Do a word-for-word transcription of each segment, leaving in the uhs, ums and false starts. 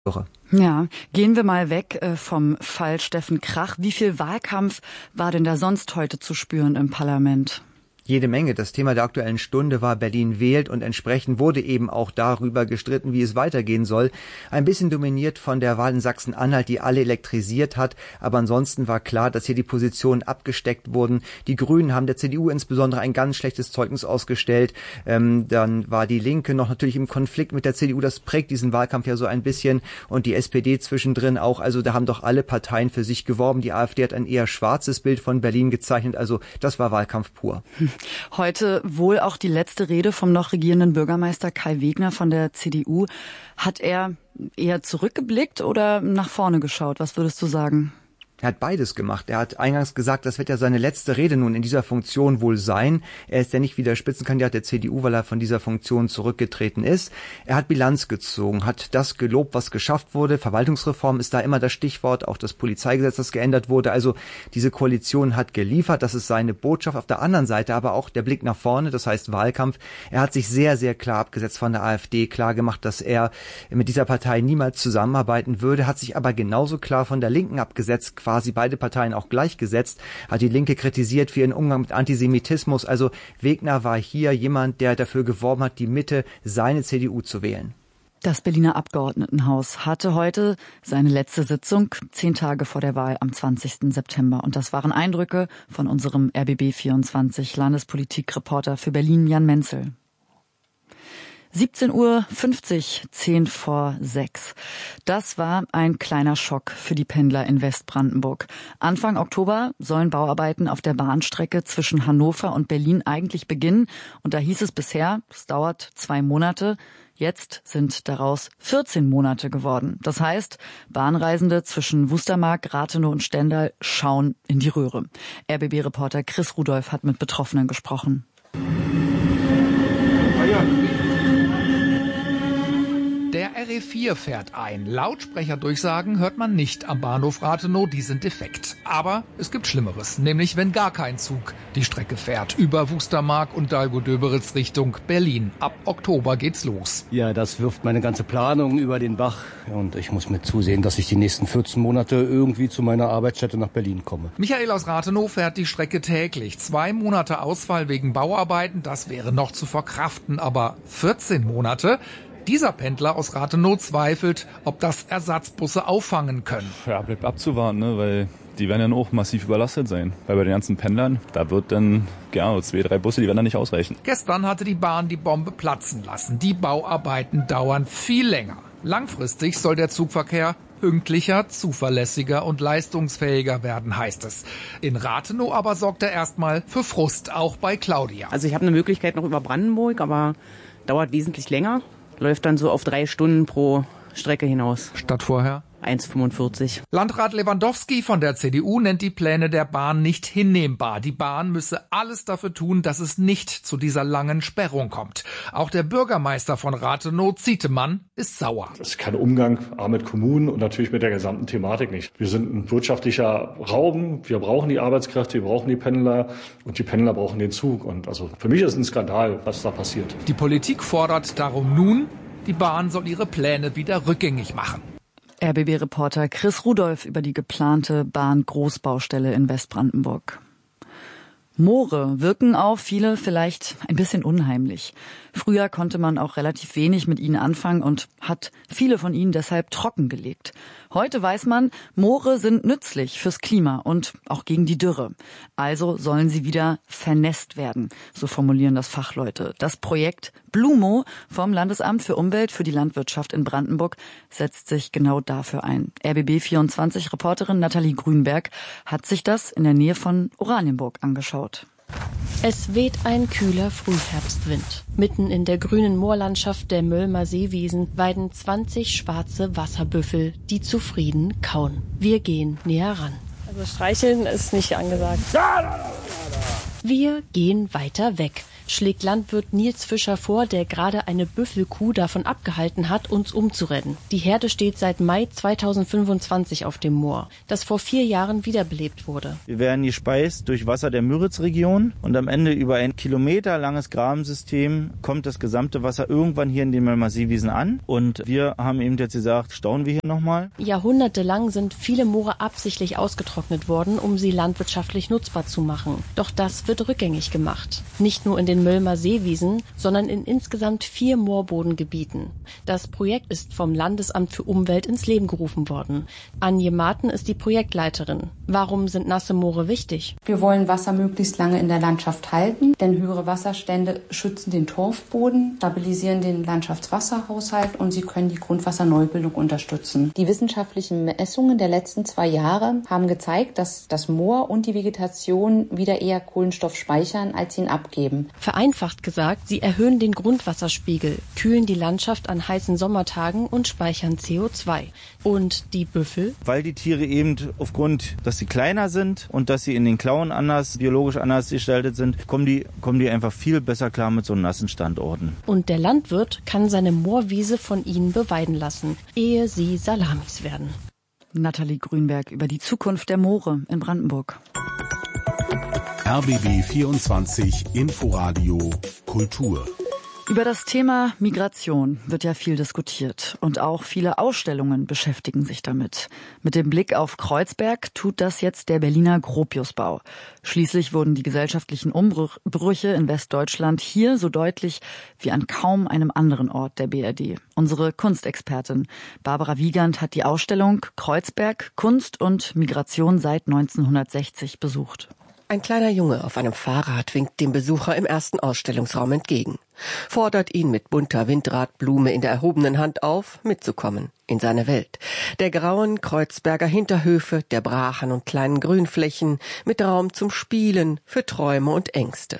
Ja, gehen wir mal weg äh, vom Fall Steffen Krach. Wie viel Wahlkampf war denn da sonst heute zu spüren im Parlament? Jede Menge. Das Thema der Aktuellen Stunde war Berlin wählt und entsprechend wurde eben auch darüber gestritten, wie es weitergehen soll. Ein bisschen dominiert von der Wahl in Sachsen-Anhalt, die alle elektrisiert hat. Aber ansonsten war klar, dass hier die Positionen abgesteckt wurden. Die Grünen haben der C D U insbesondere ein ganz schlechtes Zeugnis ausgestellt. Ähm, dann war die Linke noch natürlich im Konflikt mit der C D U. Das prägt diesen Wahlkampf ja so ein bisschen. Und die S P D zwischendrin auch. Also da haben doch alle Parteien für sich geworben. Die AfD hat ein eher schwarzes Bild von Berlin gezeichnet. Also das war Wahlkampf pur. Heute wohl auch die letzte Rede vom noch regierenden Bürgermeister Kai Wegner von der C D U. Hat er eher zurückgeblickt oder nach vorne geschaut? Was würdest du sagen? Er hat beides gemacht. Er hat eingangs gesagt, das wird ja seine letzte Rede nun in dieser Funktion wohl sein. Er ist ja nicht wieder Spitzenkandidat der C D U, weil er von dieser Funktion zurückgetreten ist. Er hat Bilanz gezogen, hat das gelobt, was geschafft wurde. Verwaltungsreform ist da immer das Stichwort, auch das Polizeigesetz, das geändert wurde. Also diese Koalition hat geliefert, das ist seine Botschaft. Auf der anderen Seite aber auch der Blick nach vorne, das heißt Wahlkampf. Er hat sich sehr, sehr klar abgesetzt von der AfD, klar gemacht, dass er mit dieser Partei niemals zusammenarbeiten würde, hat sich aber genauso klar von der Linken abgesetzt, quasi beide Parteien auch gleichgesetzt, hat die Linke kritisiert für ihren Umgang mit Antisemitismus. Also Wegner war hier jemand, der dafür geworben hat, die Mitte, seine C D U zu wählen. Das Berliner Abgeordnetenhaus hatte heute seine letzte Sitzung, zehn Tage vor der Wahl am zwanzigsten September. Und das waren Eindrücke von unserem R B B vierundzwanzig Landespolitik-Reporter für Berlin, Jan Menzel. siebzehn Uhr fünfzig, zehn vor sechs. Das war ein kleiner Schock für die Pendler in Westbrandenburg. Anfang Oktober sollen Bauarbeiten auf der Bahnstrecke zwischen Hannover und Berlin eigentlich beginnen. Und da hieß es bisher, es dauert zwei Monate. Jetzt sind daraus vierzehn Monate geworden. Das heißt, Bahnreisende zwischen Wustermark, Rathenow und Stendal schauen in die Röhre. R B B-Reporter Chris Rudolph hat mit Betroffenen gesprochen. Der R E vier fährt ein. Lautsprecherdurchsagen hört man nicht am Bahnhof Rathenow, die sind defekt. Aber es gibt Schlimmeres, nämlich wenn gar kein Zug die Strecke fährt. Über Wustermark und Dahlgow-Döberitz Richtung Berlin. Ab Oktober geht's los. Ja, das wirft meine ganze Planung über den Bach. Und ich muss mir zusehen, dass ich die nächsten vierzehn Monate irgendwie zu meiner Arbeitsstätte nach Berlin komme. Michael aus Rathenow fährt die Strecke täglich. Zwei Monate Ausfall wegen Bauarbeiten, das wäre noch zu verkraften. Aber vierzehn Monate? Dieser Pendler aus Rathenow zweifelt, ob das Ersatzbusse auffangen können. Ja, bleibt abzuwarten, ne, weil die werden dann auch massiv überlastet sein. Weil bei den ganzen Pendlern, da wird dann, ja, zwei, drei Busse, die werden dann nicht ausreichen. Gestern hatte die Bahn die Bombe platzen lassen. Die Bauarbeiten dauern viel länger. Langfristig soll der Zugverkehr pünktlicher, zuverlässiger und leistungsfähiger werden, heißt es. In Rathenow aber sorgt er erstmal für Frust, auch bei Claudia. Also ich habe eine Möglichkeit noch über Brandenburg, aber dauert wesentlich länger. Läuft dann so auf drei Stunden pro Strecke hinaus. Statt vorher? eins Komma fünfundvierzig. Landrat Lewandowski von der C D U nennt die Pläne der Bahn nicht hinnehmbar. Die Bahn müsse alles dafür tun, dass es nicht zu dieser langen Sperrung kommt. Auch der Bürgermeister von Rathenow, Zietemann, ist sauer. Das ist kein Umgang A, mit Kommunen und natürlich mit der gesamten Thematik nicht. Wir sind ein wirtschaftlicher Raum, wir brauchen die Arbeitskräfte, wir brauchen die Pendler und die Pendler brauchen den Zug. Und also für mich ist es ein Skandal, was da passiert. Die Politik fordert darum nun, die Bahn soll ihre Pläne wieder rückgängig machen. R B B-Reporter Chris Rudolph über die geplante Bahn-Großbaustelle in Westbrandenburg. Moore wirken auf viele vielleicht ein bisschen unheimlich. Früher konnte man auch relativ wenig mit ihnen anfangen und hat viele von ihnen deshalb trockengelegt. Heute weiß man, Moore sind nützlich fürs Klima und auch gegen die Dürre. Also sollen sie wieder vernässt werden, so formulieren das Fachleute. Das Projekt Blumo vom Landesamt für Umwelt für die Landwirtschaft in Brandenburg setzt sich genau dafür ein. R B B vierundzwanzig-Reporterin Nathalie Grünberg hat sich das in der Nähe von Oranienburg angeschaut. Es weht ein kühler Frühherbstwind. Mitten in der grünen Moorlandschaft der Möllmer Seewiesen weiden zwanzig schwarze Wasserbüffel, die zufrieden kauen. Wir gehen näher ran. Also streicheln ist nicht angesagt. Wir gehen weiter weg. schlägt Landwirt Nils Fischer vor, der gerade eine Büffelkuh davon abgehalten hat, uns umzurennen. Die Herde steht seit Mai zweitausendfünfundzwanzig auf dem Moor, das vor vier Jahren wiederbelebt wurde. Wir werden gespeist durch Wasser der Müritz-Region und am Ende über ein kilometerlanges Grabensystem kommt das gesamte Wasser irgendwann hier in den Möllmer-Seewiesen an. Und wir haben eben jetzt gesagt, stauen wir hier nochmal. Jahrhundertelang sind viele Moore absichtlich ausgetrocknet worden, um sie landwirtschaftlich nutzbar zu machen. Doch das wird rückgängig gemacht. Nicht nur in den Möllmer Seewiesen, sondern in insgesamt vier Moorbodengebieten. Das Projekt ist vom Landesamt für Umwelt ins Leben gerufen worden. Anje Marten ist die Projektleiterin. Warum sind nasse Moore wichtig? Wir wollen Wasser möglichst lange in der Landschaft halten, denn höhere Wasserstände schützen den Torfboden, stabilisieren den Landschaftswasserhaushalt und sie können die Grundwasserneubildung unterstützen. Die wissenschaftlichen Messungen der letzten zwei Jahre haben gezeigt, dass das Moor und die Vegetation wieder eher Kohlenstoff speichern, als ihn abgeben. Vereinfacht gesagt, sie erhöhen den Grundwasserspiegel, kühlen die Landschaft an heißen Sommertagen und speichern C O zwei. Und die Büffel? Weil die Tiere eben aufgrund, dass sie kleiner sind und dass sie in den Klauen anders, biologisch anders gestaltet sind, kommen die, kommen die einfach viel besser klar mit so nassen Standorten. Und der Landwirt kann seine Moorwiese von ihnen beweiden lassen, ehe sie Salamis werden. Nathalie Grünberg über die Zukunft der Moore in Brandenburg. R B B vierundzwanzig Inforadio Kultur. Über das Thema Migration wird ja viel diskutiert und auch viele Ausstellungen beschäftigen sich damit. Mit dem Blick auf Kreuzberg tut das jetzt der Berliner Gropiusbau. Schließlich wurden die gesellschaftlichen Umbrüche in Westdeutschland hier so deutlich wie an kaum einem anderen Ort der B R D. Unsere Kunstexpertin Barbara Wiegand hat die Ausstellung Kreuzberg, Kunst und Migration seit neunzehnhundertsechzig besucht. Ein kleiner Junge auf einem Fahrrad winkt dem Besucher im ersten Ausstellungsraum entgegen, fordert ihn mit bunter Windradblume in der erhobenen Hand auf, mitzukommen in seine Welt. Der grauen Kreuzberger Hinterhöfe, der Brachen und kleinen Grünflächen mit Raum zum Spielen, für Träume und Ängste.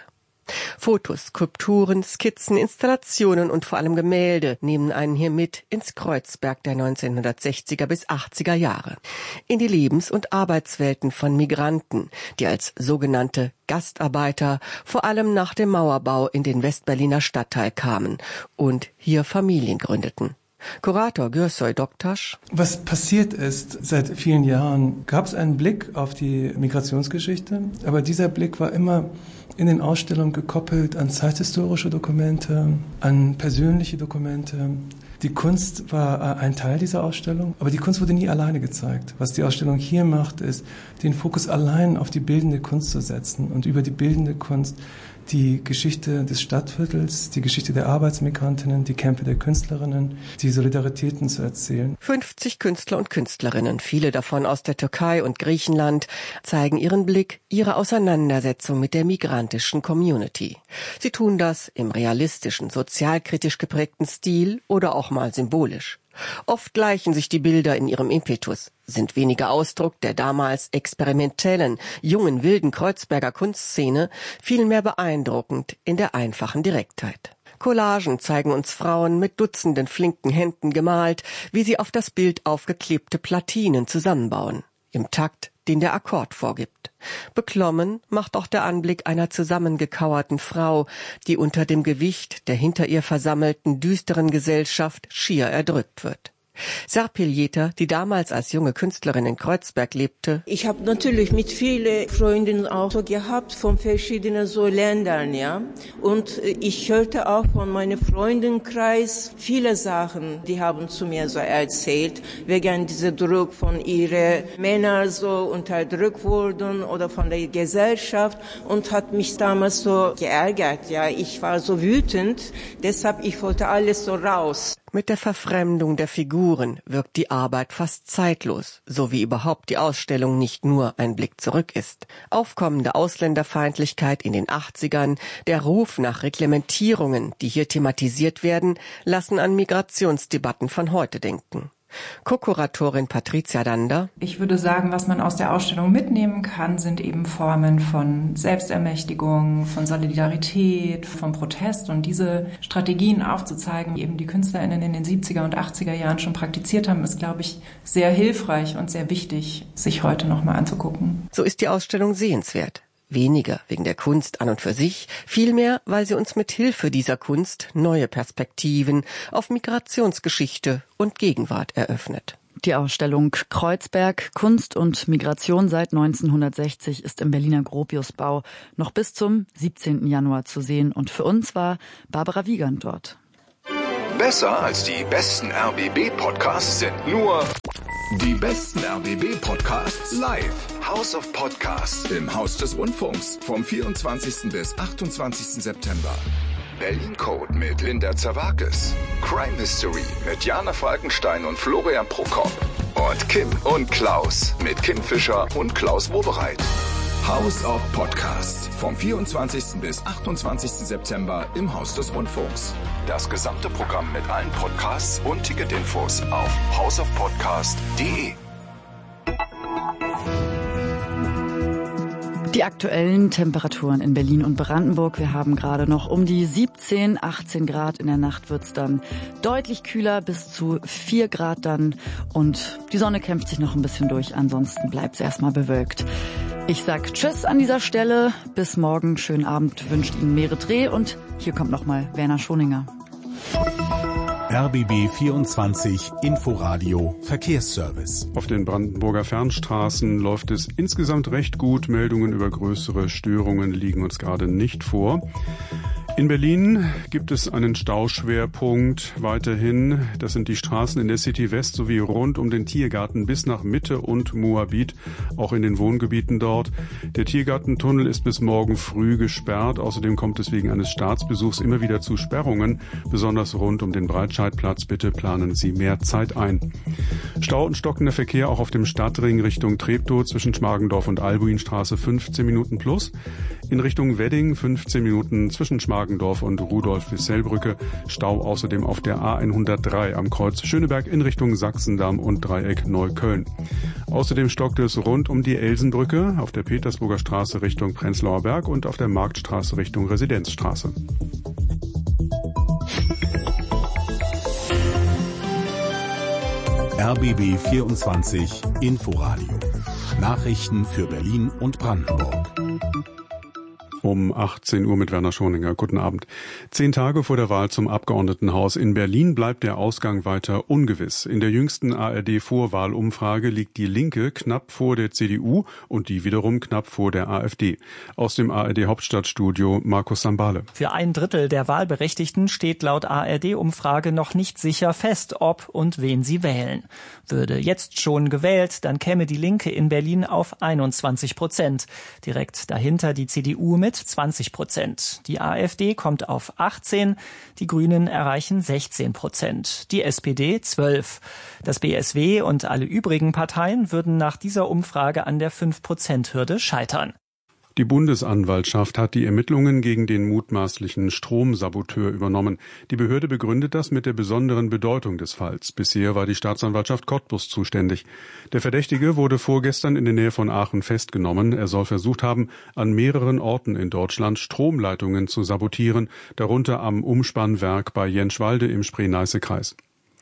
Fotos, Skulpturen, Skizzen, Installationen und vor allem Gemälde nehmen einen hier mit ins Kreuzberg der neunzehnhundertsechziger bis achtziger Jahre. In die Lebens- und Arbeitswelten von Migranten, die als sogenannte Gastarbeiter vor allem nach dem Mauerbau in den Westberliner Stadtteil kamen und hier Familien gründeten. Kurator Gürsoy Doktasch. Was passiert ist, seit vielen Jahren gab es einen Blick auf die Migrationsgeschichte, aber dieser Blick war immer in den Ausstellungen gekoppelt an zeithistorische Dokumente, an persönliche Dokumente. Die Kunst war ein Teil dieser Ausstellung, aber die Kunst wurde nie alleine gezeigt. Was die Ausstellung hier macht, ist, den Fokus allein auf die bildende Kunst zu setzen und über die bildende Kunst die Geschichte des Stadtviertels, die Geschichte der Arbeitsmigrantinnen, die Kämpfe der Künstlerinnen, die Solidaritäten zu erzählen. fünfzig Künstler und Künstlerinnen, viele davon aus der Türkei und Griechenland, zeigen ihren Blick, ihre Auseinandersetzung mit der migrantischen Community. Sie tun das im realistischen, sozialkritisch geprägten Stil oder auch mal symbolisch. Oft gleichen sich die Bilder in ihrem Impetus, sind weniger Ausdruck der damals experimentellen, jungen, wilden Kreuzberger Kunstszene, vielmehr beeindruckend in der einfachen Direktheit. Collagen zeigen uns Frauen mit dutzenden flinken Händen gemalt, wie sie auf das Bild aufgeklebte Platinen zusammenbauen, im Takt, den der Akkord vorgibt. Beklommen macht auch der Anblick einer zusammengekauerten Frau, die unter dem Gewicht der hinter ihr versammelten düsteren Gesellschaft schier erdrückt wird. Serpil Jeter, die damals als junge Künstlerin in Kreuzberg lebte. Ich habe natürlich mit vielen Freunden auch so gehabt von verschiedenen so Ländern, ja. Und ich hörte auch von meinem Freundenkreis viele Sachen, die haben zu mir so erzählt, wegen dieser Druck von ihren Männern so unterdrückt wurden oder von der Gesellschaft und hat mich damals so geärgert, ja. Ich war so wütend, deshalb ich wollte alles so raus. Mit der Verfremdung der Figuren wirkt die Arbeit fast zeitlos, so wie überhaupt die Ausstellung nicht nur ein Blick zurück ist. Aufkommende Ausländerfeindlichkeit in den achtzigern, der Ruf nach Reglementierungen, die hier thematisiert werden, lassen an Migrationsdebatten von heute denken. Co-Kuratorin Patricia Dander. Ich würde sagen, was man aus der Ausstellung mitnehmen kann, sind eben Formen von Selbstermächtigung, von Solidarität, von Protest und diese Strategien aufzuzeigen, die eben die KünstlerInnen in den siebziger und achtziger Jahren schon praktiziert haben, ist, glaube ich, sehr hilfreich und sehr wichtig, sich heute nochmal anzugucken. So ist die Ausstellung sehenswert. Weniger wegen der Kunst an und für sich, vielmehr, weil sie uns mit Hilfe dieser Kunst neue Perspektiven auf Migrationsgeschichte und Gegenwart eröffnet. Die Ausstellung Kreuzberg, Kunst und Migration seit neunzehnhundertsechzig ist im Berliner Gropiusbau noch bis zum siebzehnten Januar zu sehen. Und für uns war Barbara Wiegand dort. Besser als die besten R B B-Podcasts sind nur die besten R B B-Podcasts live. House of Podcasts im Haus des Rundfunks vom vierundzwanzigsten bis achtundzwanzigsten September. Berlin Code mit Linda Zerwakis. Crime Mystery mit Jana Falkenstein und Florian Prokop. Und Kim und Klaus mit Kim Fischer und Klaus Wobereit. House of Podcasts vom vierundzwanzigsten bis achtundzwanzigsten September im Haus des Rundfunks. Das gesamte Programm mit allen Podcasts und Ticketinfos auf house of podcast punkt de. Die aktuellen Temperaturen in Berlin und Brandenburg. Wir haben gerade noch um die siebzehn, achtzehn Grad. In der Nacht wird's dann deutlich kühler, bis zu vier Grad dann. Und die Sonne kämpft sich noch ein bisschen durch. Ansonsten bleibt's erstmal bewölkt. Ich sag Tschüss an dieser Stelle. Bis morgen. Schönen Abend wünscht Ihnen Meret Reh. Und hier kommt nochmal Werner Schoninger. R B B vierundzwanzig Inforadio Verkehrsservice. Auf den Brandenburger Fernstraßen läuft es insgesamt recht gut. Meldungen über größere Störungen liegen uns gerade nicht vor. In Berlin gibt es einen Stauschwerpunkt weiterhin. Das sind die Straßen in der City West sowie rund um den Tiergarten bis nach Mitte und Moabit, auch in den Wohngebieten dort. Der Tiergartentunnel ist bis morgen früh gesperrt. Außerdem kommt es wegen eines Staatsbesuchs immer wieder zu Sperrungen, besonders rund um den Breitscheidplatz. Bitte planen Sie mehr Zeit ein. Stau und stockender Verkehr auch auf dem Stadtring Richtung Treptow zwischen Schmargendorf und Albuinstraße fünfzehn Minuten plus. In Richtung Wedding fünfzehn Minuten zwischen Schmargendorf und Rudolf-Wissell-Brücke. Stau außerdem auf der A hundertdrei am Kreuz Schöneberg in Richtung Sachsendamm und Dreieck Neukölln. Außerdem stockt es rund um die Elsenbrücke auf der Petersburger Straße Richtung Prenzlauer Berg und auf der Marktstraße Richtung Residenzstraße. R B B vierundzwanzig Inforadio. Nachrichten für Berlin und Brandenburg. Um achtzehn Uhr mit Werner Schoninger. Guten Abend. Zehn Tage vor der Wahl zum Abgeordnetenhaus in Berlin bleibt der Ausgang weiter ungewiss. In der jüngsten A R D-Vorwahlumfrage liegt die Linke knapp vor der C D U und die wiederum knapp vor der AfD. Aus dem A R D-Hauptstadtstudio Markus Sambale. Für ein Drittel der Wahlberechtigten steht laut A R D-Umfrage noch nicht sicher fest, ob und wen sie wählen. Würde jetzt schon gewählt, dann käme die Linke in Berlin auf einundzwanzig Prozent. Direkt dahinter die C D U mit zwanzig Prozent. Die AfD kommt auf achtzehn, die Grünen erreichen sechzehn Prozent, die S P D zwölf. Das B S W und alle übrigen Parteien würden nach dieser Umfrage an der fünf Prozent Hürde scheitern. Die Bundesanwaltschaft hat die Ermittlungen gegen den mutmaßlichen Stromsaboteur übernommen. Die Behörde begründet das mit der besonderen Bedeutung des Falls. Bisher war die Staatsanwaltschaft Cottbus zuständig. Der Verdächtige wurde vorgestern in der Nähe von Aachen festgenommen. Er soll versucht haben, an mehreren Orten in Deutschland Stromleitungen zu sabotieren, darunter am Umspannwerk bei Jenschwalde im Spree-Neiße-Kreis.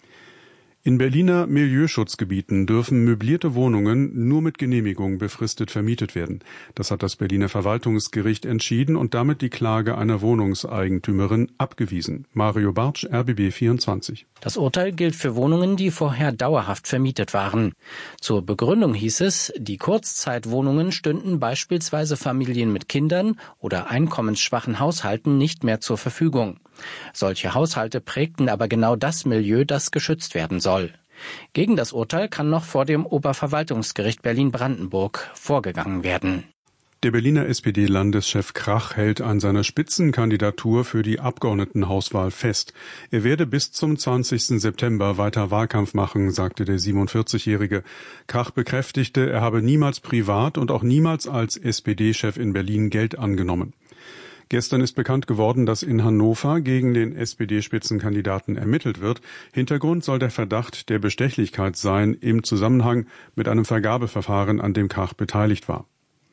In Berliner Milieuschutzgebieten dürfen möblierte Wohnungen nur mit Genehmigung befristet vermietet werden. Das hat das Berliner Verwaltungsgericht entschieden und damit die Klage einer Wohnungseigentümerin abgewiesen. Mario Bartsch, R B B vierundzwanzig. Das Urteil gilt für Wohnungen, die vorher dauerhaft vermietet waren. Zur Begründung hieß es, die Kurzzeitwohnungen stünden beispielsweise Familien mit Kindern oder einkommensschwachen Haushalten nicht mehr zur Verfügung. Solche Haushalte prägten aber genau das Milieu, das geschützt werden soll. Gegen das Urteil kann noch vor dem Oberverwaltungsgericht Berlin-Brandenburg vorgegangen werden. Der Berliner S P D-Landeschef Krach hält an seiner Spitzenkandidatur für die Abgeordnetenhauswahl fest. Er werde bis zum zwanzigsten September weiter Wahlkampf machen, sagte der siebenundvierzigjährige. Krach bekräftigte, er habe niemals privat und auch niemals als S P D-Chef in Berlin Geld angenommen. Gestern ist bekannt geworden, dass in Hannover gegen den S P D-Spitzenkandidaten ermittelt wird. Hintergrund soll der Verdacht der Bestechlichkeit sein im Zusammenhang mit einem Vergabeverfahren, an dem Krach beteiligt war.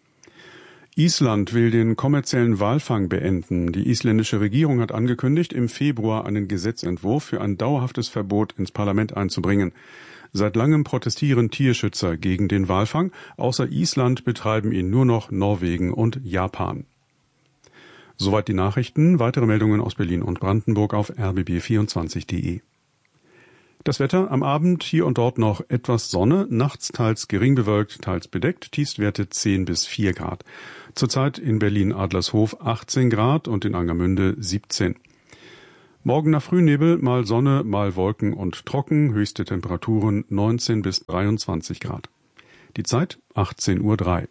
Island will den kommerziellen Walfang beenden. Die isländische Regierung hat angekündigt, im Februar einen Gesetzentwurf für ein dauerhaftes Verbot ins Parlament einzubringen. Seit langem protestieren Tierschützer gegen den Walfang. Außer Island betreiben ihn nur noch Norwegen und Japan. Soweit die Nachrichten. Weitere Meldungen aus Berlin und Brandenburg auf r b b vierundzwanzig punkt d e. Das Wetter am Abend hier und dort noch etwas Sonne, nachts teils gering bewölkt, teils bedeckt, Tiefstwerte zehn bis vier Grad. Zurzeit in Berlin-Adlershof achtzehn Grad und in Angermünde siebzehn. Morgen nach Frühnebel mal Sonne, mal Wolken und trocken, höchste Temperaturen neunzehn bis dreiundzwanzig Grad. Die Zeit achtzehn Uhr drei.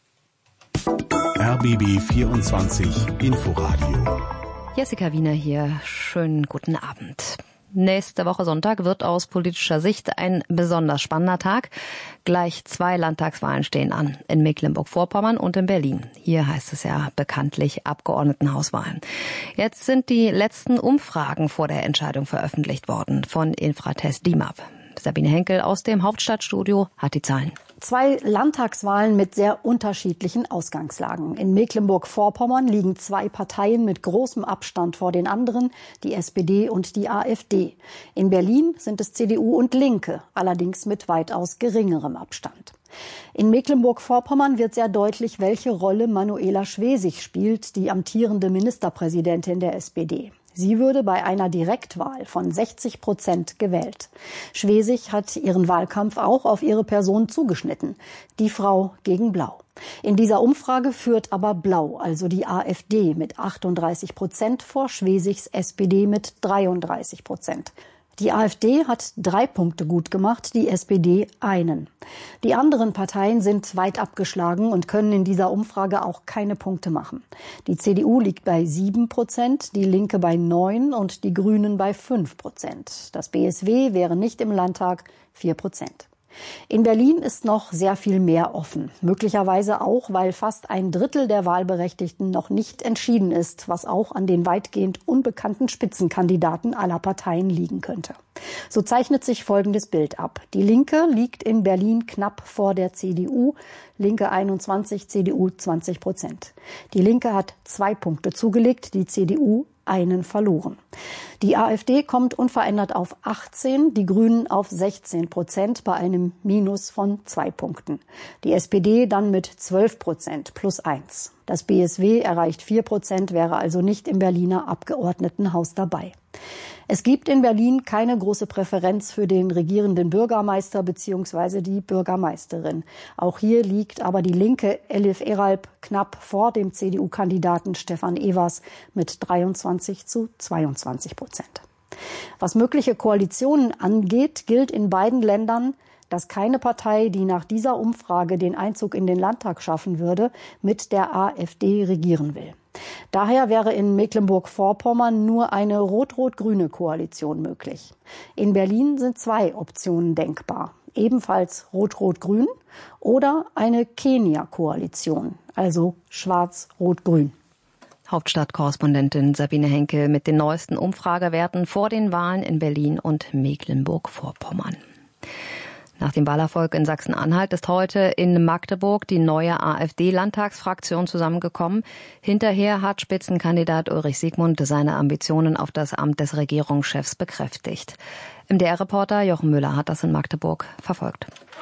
R B B vierundzwanzig Inforadio. Jessica Wiener hier. Schönen guten Abend. Nächste Woche Sonntag wird aus politischer Sicht ein besonders spannender Tag. Gleich zwei Landtagswahlen stehen an, in Mecklenburg-Vorpommern und in Berlin. Hier heißt es ja bekanntlich Abgeordnetenhauswahlen. Jetzt sind die letzten Umfragen vor der Entscheidung veröffentlicht worden von Infratest D I M A P. Sabine Henkel aus dem Hauptstadtstudio hat die Zahlen. Zwei Landtagswahlen mit sehr unterschiedlichen Ausgangslagen. In Mecklenburg-Vorpommern liegen zwei Parteien mit großem Abstand vor den anderen, die S P D und die AfD. In Berlin sind es C D U und Linke, allerdings mit weitaus geringerem Abstand. In Mecklenburg-Vorpommern wird sehr deutlich, welche Rolle Manuela Schwesig spielt, die amtierende Ministerpräsidentin der S P D. Sie würde bei einer Direktwahl von sechzig Prozent gewählt. Schwesig hat ihren Wahlkampf auch auf ihre Person zugeschnitten. Die Frau gegen Blau. In dieser Umfrage führt aber Blau, also die AfD, mit achtunddreißig Prozent vor Schwesigs S P D mit dreiunddreißig Prozent. Die AfD hat drei Punkte gut gemacht, die S P D einen. Die anderen Parteien sind weit abgeschlagen und können in dieser Umfrage auch keine Punkte machen. Die C D U liegt bei sieben Prozent, die Linke bei neun und die Grünen bei fünf Prozent. Das B S W wäre nicht im Landtag, vier Prozent. In Berlin ist noch sehr viel mehr offen. Möglicherweise auch, weil fast ein Drittel der Wahlberechtigten noch nicht entschieden ist, was auch an den weitgehend unbekannten Spitzenkandidaten aller Parteien liegen könnte. So zeichnet sich folgendes Bild ab. Die Linke liegt in Berlin knapp vor der C D U. Linke einundzwanzig, C D U zwanzig Prozent. Die Linke hat zwei Punkte zugelegt, die C D U einen verloren. Die AfD kommt unverändert auf achtzehn, die Grünen auf sechzehn Prozent bei einem Minus von zwei Punkten. Die S P D dann mit zwölf Prozent plus eins. Das B S W erreicht vier Prozent, wäre also nicht im Berliner Abgeordnetenhaus dabei. Es gibt in Berlin keine große Präferenz für den regierenden Bürgermeister bzw. die Bürgermeisterin. Auch hier liegt aber die Linke Elif Eralp knapp vor dem C D U-Kandidaten Stefan Evers mit dreiundzwanzig zu zweiundzwanzig Prozent. Was mögliche Koalitionen angeht, gilt in beiden Ländern, dass keine Partei, die nach dieser Umfrage den Einzug in den Landtag schaffen würde, mit der AfD regieren will. Daher wäre in Mecklenburg-Vorpommern nur eine rot-rot-grüne Koalition möglich. In Berlin sind zwei Optionen denkbar. Ebenfalls rot-rot-grün oder eine Kenia-Koalition, also schwarz-rot-grün. Hauptstadtkorrespondentin Sabine Henkel mit den neuesten Umfragewerten vor den Wahlen in Berlin und Mecklenburg-Vorpommern. Nach dem Wahlerfolg in Sachsen-Anhalt ist heute in Magdeburg die neue AfD-Landtagsfraktion zusammengekommen. Hinterher hat Spitzenkandidat Ulrich Siegmund seine Ambitionen auf das Amt des Regierungschefs bekräftigt. M D R-Reporter Jochen Müller hat das in Magdeburg verfolgt.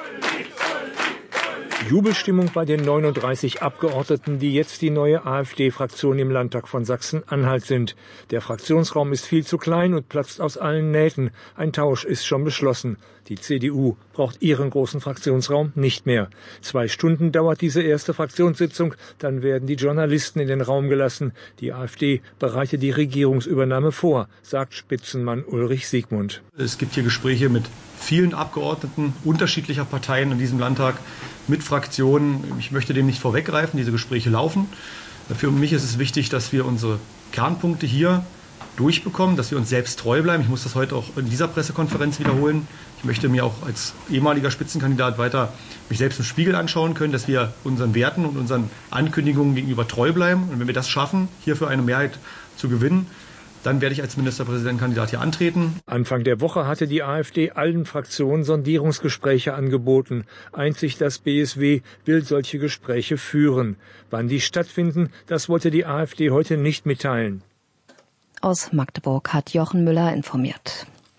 Jubelstimmung bei den neununddreißig Abgeordneten, die jetzt die neue AfD-Fraktion im Landtag von Sachsen-Anhalt sind. Der Fraktionsraum ist viel zu klein und platzt aus allen Nähten. Ein Tausch ist schon beschlossen. Die C D U braucht ihren großen Fraktionsraum nicht mehr. Zwei Stunden dauert diese erste Fraktionssitzung, dann werden die Journalisten in den Raum gelassen. Die AfD bereitet die Regierungsübernahme vor, sagt Spitzenmann Ulrich Siegmund. Es gibt hier Gespräche mit vielen Abgeordneten unterschiedlicher Parteien in diesem Landtag, mit Fraktionen. Ich möchte dem nicht vorweggreifen, diese Gespräche laufen. Für mich ist es wichtig, dass wir unsere Kernpunkte hier durchbekommen, dass wir uns selbst treu bleiben. Ich muss das heute auch in dieser Pressekonferenz wiederholen. Ich möchte mir auch als ehemaliger Spitzenkandidat weiter mich selbst im Spiegel anschauen können, dass wir unseren Werten und unseren Ankündigungen gegenüber treu bleiben. Und wenn wir das schaffen, hier für eine Mehrheit zu gewinnen, dann werde ich als Ministerpräsidentenkandidat hier antreten. Anfang der Woche hatte die AfD allen Fraktionen Sondierungsgespräche angeboten. Einzig das B S W will solche Gespräche führen. Wann die stattfinden, das wollte die AfD heute nicht mitteilen. Aus Magdeburg hat Jochen Müller informiert.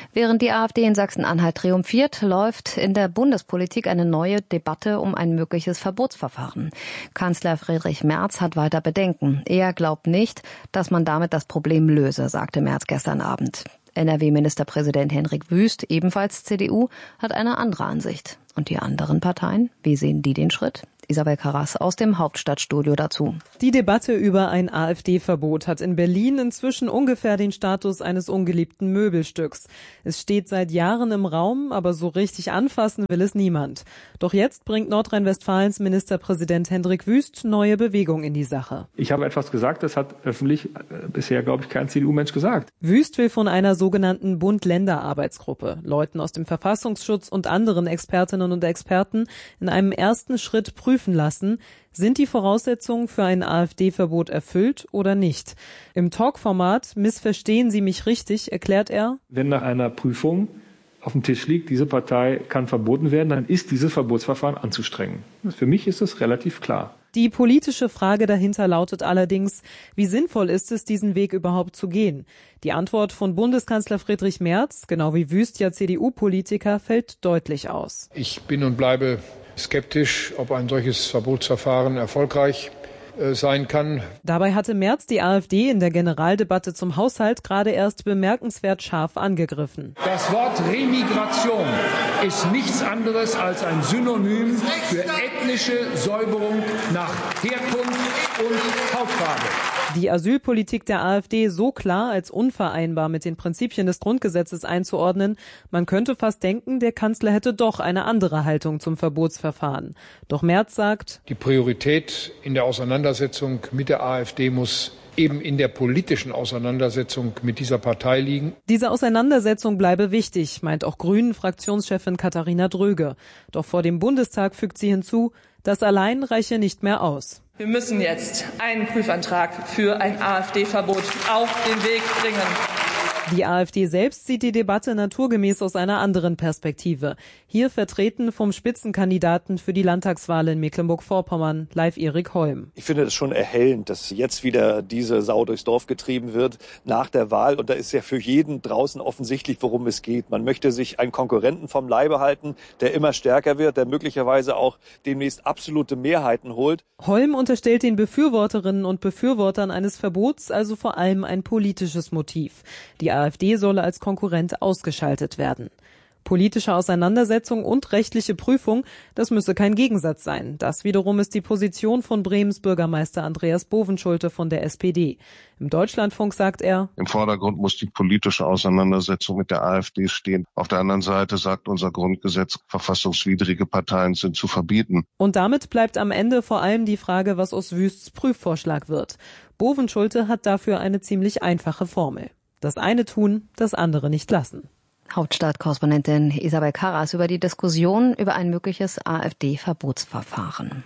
Während die AfD in Sachsen-Anhalt triumphiert, läuft in der Bundespolitik eine neue Debatte um ein mögliches Verbotsverfahren. Kanzler Friedrich Merz hat weiter Bedenken. Er glaubt nicht, dass man damit das Problem löse, sagte Merz gestern Abend. N R W-Ministerpräsident Hendrik Wüst, ebenfalls C D U, hat eine andere Ansicht. Und die anderen Parteien, wie sehen die den Schritt? Isabel Karras aus dem Hauptstadtstudio dazu. Die Debatte über ein AfD-Verbot hat in Berlin inzwischen ungefähr den Status eines ungeliebten Möbelstücks. Es steht seit Jahren im Raum, aber so richtig anfassen will es niemand. Doch jetzt bringt Nordrhein-Westfalens Ministerpräsident Hendrik Wüst neue Bewegung in die Sache. Ich habe etwas gesagt, das hat öffentlich bisher, glaube ich, kein C D U-Mensch gesagt. Wüst will von einer sogenannten Bund-Länder-Arbeitsgruppe, Leuten aus dem Verfassungsschutz und anderen Expertinnen und Experten in einem ersten Schritt prüfen lassen, sind die Voraussetzungen für ein AfD-Verbot erfüllt oder nicht. Im Talkformat Missverstehen Sie mich richtig erklärt er: Wenn nach einer Prüfung auf dem Tisch liegt, diese Partei kann verboten werden, dann ist dieses Verbotsverfahren anzustrengen. Für mich ist es relativ klar. Die politische Frage dahinter lautet allerdings, wie sinnvoll ist es, diesen Weg überhaupt zu gehen? Die Antwort von Bundeskanzler Friedrich Merz, genau wie Wüst ja C D U-Politiker, fällt deutlich aus. Ich bin und bleibe skeptisch, ob ein solches Verbotsverfahren erfolgreich äh, sein kann. Dabei hatte Merz die AfD in der Generaldebatte zum Haushalt gerade erst bemerkenswert scharf angegriffen. Das Wort Remigration ist nichts anderes als ein Synonym für ethnische Säuberung nach Herkunft und Hautfarbe. Die Asylpolitik der AfD so klar als unvereinbar mit den Prinzipien des Grundgesetzes einzuordnen, man könnte fast denken, der Kanzler hätte doch eine andere Haltung zum Verbotsverfahren. Doch Merz sagt, die Priorität in der Auseinandersetzung mit der AfD muss eben in der politischen Auseinandersetzung mit dieser Partei liegen. Diese Auseinandersetzung bleibe wichtig, meint auch Grünen-Fraktionschefin Katharina Dröge. Doch vor dem Bundestag fügt sie hinzu, das allein reiche nicht mehr aus. Wir müssen jetzt einen Prüfantrag für ein AfD-Verbot auf den Weg bringen. Die AfD selbst sieht die Debatte naturgemäß aus einer anderen Perspektive. Hier vertreten vom Spitzenkandidaten für die Landtagswahl in Mecklenburg-Vorpommern, Leif Erik Holm. Ich finde es schon erhellend, dass jetzt wieder diese Sau durchs Dorf getrieben wird nach der Wahl. Und da ist ja für jeden draußen offensichtlich, worum es geht. Man möchte sich einen Konkurrenten vom Leibe halten, der immer stärker wird, der möglicherweise auch demnächst absolute Mehrheiten holt. Holm unterstellt den Befürworterinnen und Befürwortern eines Verbots also vor allem ein politisches Motiv. Die AfD solle als Konkurrent ausgeschaltet werden. Politische Auseinandersetzung und rechtliche Prüfung, das müsse kein Gegensatz sein. Das wiederum ist die Position von Bremens Bürgermeister Andreas Bovenschulte von der S P D. Im Deutschlandfunk sagt er, im Vordergrund muss die politische Auseinandersetzung mit der AfD stehen. Auf der anderen Seite sagt unser Grundgesetz, verfassungswidrige Parteien sind zu verbieten. Und damit bleibt am Ende vor allem die Frage, was aus Wüsts Prüfvorschlag wird. Bovenschulte hat dafür eine ziemlich einfache Formel. Das eine tun, das andere nicht lassen. Hauptstadtkorrespondentin Isabel Karras über die Diskussion über ein mögliches AfD-Verbotsverfahren.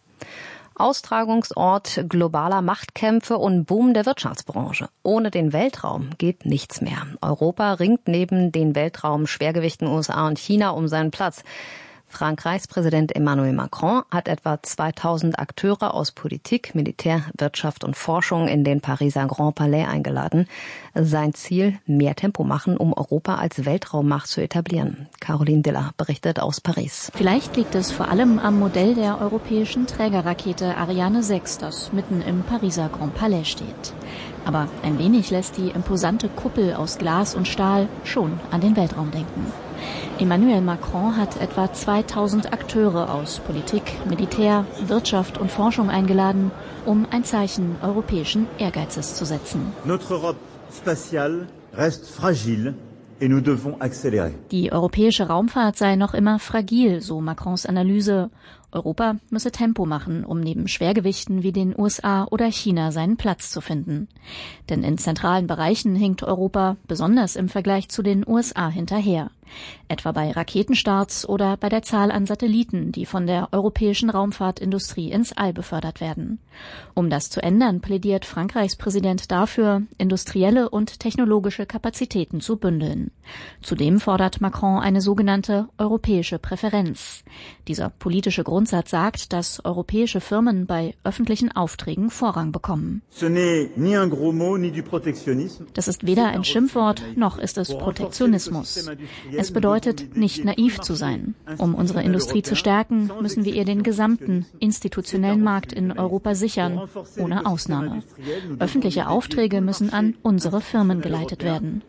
Austragungsort globaler Machtkämpfe und Boom der Wirtschaftsbranche. Ohne den Weltraum geht nichts mehr. Europa ringt neben den Weltraum-Schwergewichten U S A und China um seinen Platz. Frankreichs Präsident Emmanuel Macron hat etwa zweitausend Akteure aus Politik, Militär, Wirtschaft und Forschung in den Pariser Grand Palais eingeladen. Sein Ziel, mehr Tempo machen, um Europa als Weltraummacht zu etablieren. Caroline Diller berichtet aus Paris. Vielleicht liegt es vor allem am Modell der europäischen Trägerrakete Ariane sechs, das mitten im Pariser Grand Palais steht. Aber ein wenig lässt die imposante Kuppel aus Glas und Stahl schon an den Weltraum denken. Emmanuel Macron hat etwa zweitausend Akteure aus Politik, Militär, Wirtschaft und Forschung eingeladen, um ein Zeichen europäischen Ehrgeizes zu setzen. Notre Europe spatiale reste fragile et nous devons accélérer. Die europäische Raumfahrt sei noch immer fragil, so Macrons Analyse. Europa müsse Tempo machen, um neben Schwergewichten wie den U S A oder China seinen Platz zu finden. Denn in zentralen Bereichen hinkt Europa, besonders im Vergleich zu den U S A, hinterher. Etwa bei Raketenstarts oder bei der Zahl an Satelliten, die von der europäischen Raumfahrtindustrie ins All befördert werden. Um das zu ändern, plädiert Frankreichs Präsident dafür, industrielle und technologische Kapazitäten zu bündeln. Zudem fordert Macron eine sogenannte europäische Präferenz. Dieser politische Grund Grundsatz sagt, dass europäische Firmen bei öffentlichen Aufträgen Vorrang bekommen. Das ist weder ein Schimpfwort, noch ist es Protektionismus. Es bedeutet, nicht naiv zu sein. Um unsere Industrie zu stärken, müssen wir ihr den gesamten institutionellen Markt in Europa sichern, ohne Ausnahme. Öffentliche Aufträge müssen an unsere Firmen geleitet werden.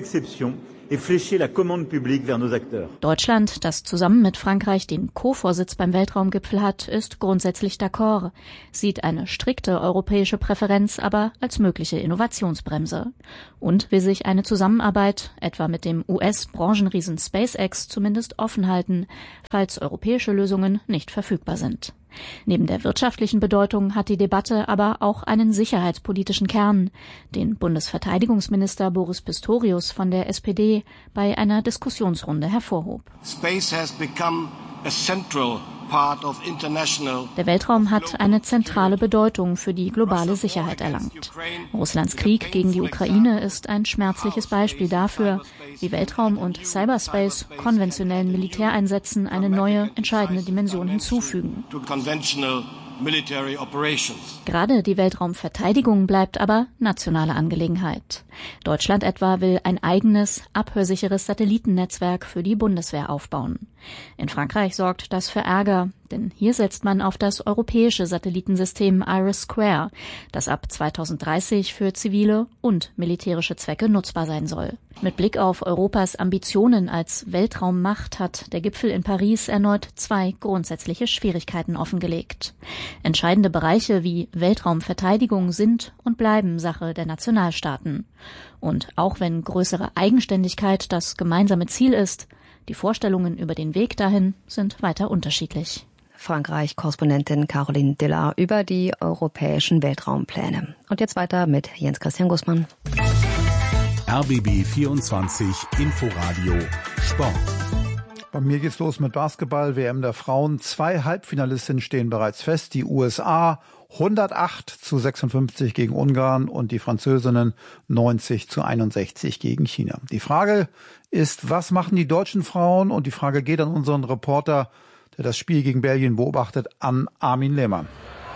Deutschland, das zusammen mit Frankreich den Co-Vorsitz beim Weltraumgipfel hat, ist grundsätzlich d'accord, sieht eine strikte europäische Präferenz aber als mögliche Innovationsbremse und will sich eine Zusammenarbeit, etwa mit dem U S-Branchenriesen SpaceX, zumindest offen halten, falls europäische Lösungen nicht verfügbar sind. Neben der wirtschaftlichen Bedeutung hat die Debatte aber auch einen sicherheitspolitischen Kern, den Bundesverteidigungsminister Boris Pistorius von der S P D bei einer Diskussionsrunde hervorhob. Space has become a central part of international. Der Weltraum hat eine zentrale Bedeutung für die globale Sicherheit erlangt. Russlands Krieg gegen die Ukraine ist ein schmerzliches Beispiel dafür, wie Weltraum und Cyberspace konventionellen Militäreinsätzen eine neue, entscheidende Dimension hinzufügen. Gerade die Weltraumverteidigung bleibt aber nationale Angelegenheit. Deutschland etwa will ein eigenes, abhörsicheres Satellitennetzwerk für die Bundeswehr aufbauen. In Frankreich sorgt das für Ärger, denn hier setzt man auf das europäische Satellitensystem IRIS-Square, das ab zweitausenddreißig für zivile und militärische Zwecke nutzbar sein soll. Mit Blick auf Europas Ambitionen als Weltraummacht hat der Gipfel in Paris erneut zwei grundsätzliche Schwierigkeiten offengelegt. Entscheidende Bereiche wie Weltraumverteidigung sind und bleiben Sache der Nationalstaaten. Und auch wenn größere Eigenständigkeit das gemeinsame Ziel ist, die Vorstellungen über den Weg dahin sind weiter unterschiedlich. Frankreich-Korrespondentin Caroline Dillard über die europäischen Weltraumpläne. Und jetzt weiter mit Jens Christian Gussmann. R B B vierundzwanzig Inforadio Sport. Bei mir geht's los mit Basketball, W M der Frauen. Zwei Halbfinalistinnen stehen bereits fest. Die U S A hundertacht zu sechsundfünfzig gegen Ungarn und die Französinnen neunzig zu einundsechzig gegen China. Die Frage ist, was machen die deutschen Frauen? Und die Frage geht an unseren Reporter, der das Spiel gegen Belgien beobachtet, an Armin Lehmann.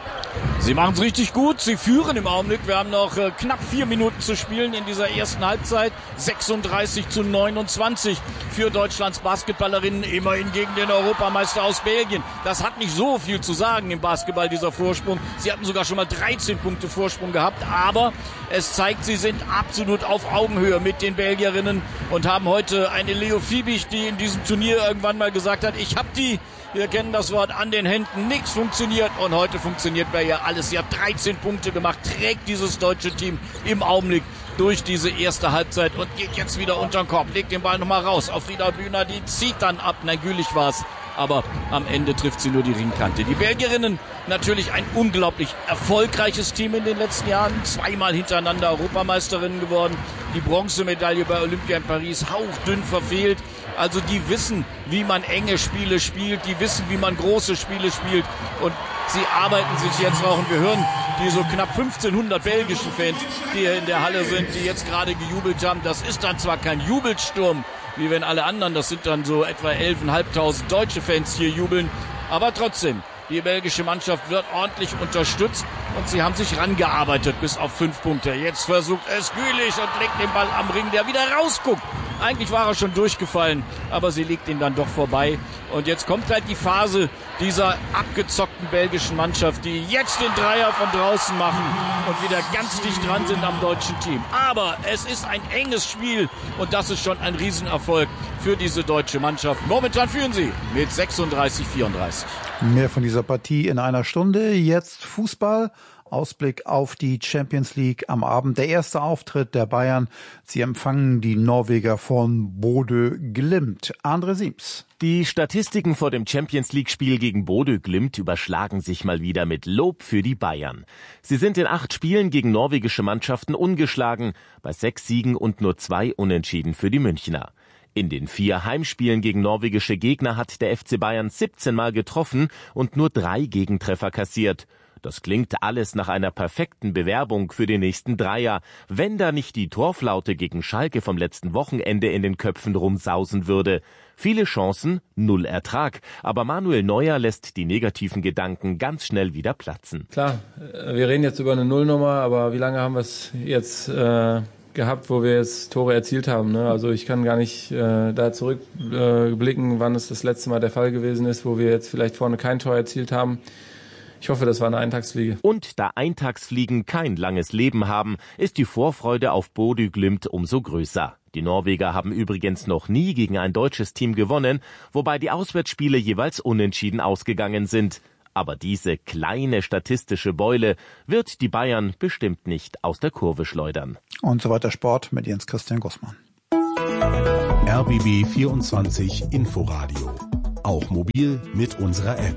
Sie machen es richtig gut. Sie führen im Augenblick. Wir haben noch äh, knapp vier Minuten zu spielen in dieser ersten Halbzeit. sechsunddreißig zu neunundzwanzig für Deutschlands Basketballerinnen. Immerhin gegen den Europameister aus Belgien. Das hat nicht so viel zu sagen im Basketball, dieser Vorsprung. Sie hatten sogar schon mal dreizehn Punkte Vorsprung gehabt. Aber es zeigt, sie sind absolut auf Augenhöhe mit den Belgierinnen und haben heute eine Leo Fiebig, die in diesem Turnier irgendwann mal gesagt hat, ich habe die, wir kennen das Wort, an den Händen, nichts funktioniert und heute funktioniert bei ihr alles. Sie hat dreizehn Punkte gemacht, trägt dieses deutsche Team im Augenblick durch diese erste Halbzeit und geht jetzt wieder unter den Korb, legt den Ball nochmal raus auf Frieda Bühner, die zieht dann ab, nein, Gülich war's, aber am Ende trifft sie nur die Ringkante. Die Belgierinnen natürlich ein unglaublich erfolgreiches Team in den letzten Jahren, zweimal hintereinander Europameisterinnen geworden, die Bronzemedaille bei Olympia in Paris hauchdünn verfehlt. Also die wissen, wie man enge Spiele spielt, die wissen, wie man große Spiele spielt und sie arbeiten sich jetzt auch und wir hören die so knapp fünfzehnhundert belgischen Fans, die hier in der Halle sind, die jetzt gerade gejubelt haben. Das ist dann zwar kein Jubelsturm, wie wenn alle anderen, das sind dann so etwa elftausendfünfhundert deutsche Fans hier jubeln, aber trotzdem. Die belgische Mannschaft wird ordentlich unterstützt und sie haben sich rangearbeitet bis auf fünf Punkte. Jetzt versucht es Gülich und legt den Ball am Ring, der wieder rausguckt. Eigentlich war er schon durchgefallen, aber sie legt ihn dann doch vorbei. Und jetzt kommt halt die Phase dieser abgezockten belgischen Mannschaft, die jetzt den Dreier von draußen machen und wieder ganz dicht dran sind am deutschen Team. Aber es ist ein enges Spiel und das ist schon ein Riesenerfolg für diese deutsche Mannschaft. Momentan führen sie mit sechsunddreißig vierunddreißig. Mehr von dieser Partie in einer Stunde. Jetzt Fußball. Ausblick auf die Champions League am Abend. Der erste Auftritt der Bayern. Sie empfangen die Norweger von Bodø Glimt. André Siems. Die Statistiken vor dem Champions-League-Spiel gegen Bodø Glimt überschlagen sich mal wieder mit Lob für die Bayern. Sie sind in acht Spielen gegen norwegische Mannschaften ungeschlagen, bei sechs Siegen und nur zwei Unentschieden für die Münchner. In den vier Heimspielen gegen norwegische Gegner hat der F C Bayern siebzehn Mal getroffen und nur drei Gegentreffer kassiert. Das klingt alles nach einer perfekten Bewerbung für den nächsten Dreier, wenn da nicht die Torflaute gegen Schalke vom letzten Wochenende in den Köpfen rumsausen würde. Viele Chancen, null Ertrag, aber Manuel Neuer lässt die negativen Gedanken ganz schnell wieder platzen. Klar, wir reden jetzt über eine Nullnummer, aber wie lange haben wir es jetzt äh, gehabt, wo wir jetzt Tore erzielt haben? Ne? Also ich kann gar nicht äh, da zurückblicken, äh, wann es das letzte Mal der Fall gewesen ist, wo wir jetzt vielleicht vorne kein Tor erzielt haben. Ich hoffe, das war eine Eintagsfliege. Und da Eintagsfliegen kein langes Leben haben, ist die Vorfreude auf Bodø Glimt umso größer. Die Norweger haben übrigens noch nie gegen ein deutsches Team gewonnen, wobei die Auswärtsspiele jeweils unentschieden ausgegangen sind. Aber diese kleine statistische Beule wird die Bayern bestimmt nicht aus der Kurve schleudern. Und so weiter Sport mit Jens Christian Gussmann. R B B vierundzwanzig Inforadio. Auch mobil mit unserer App.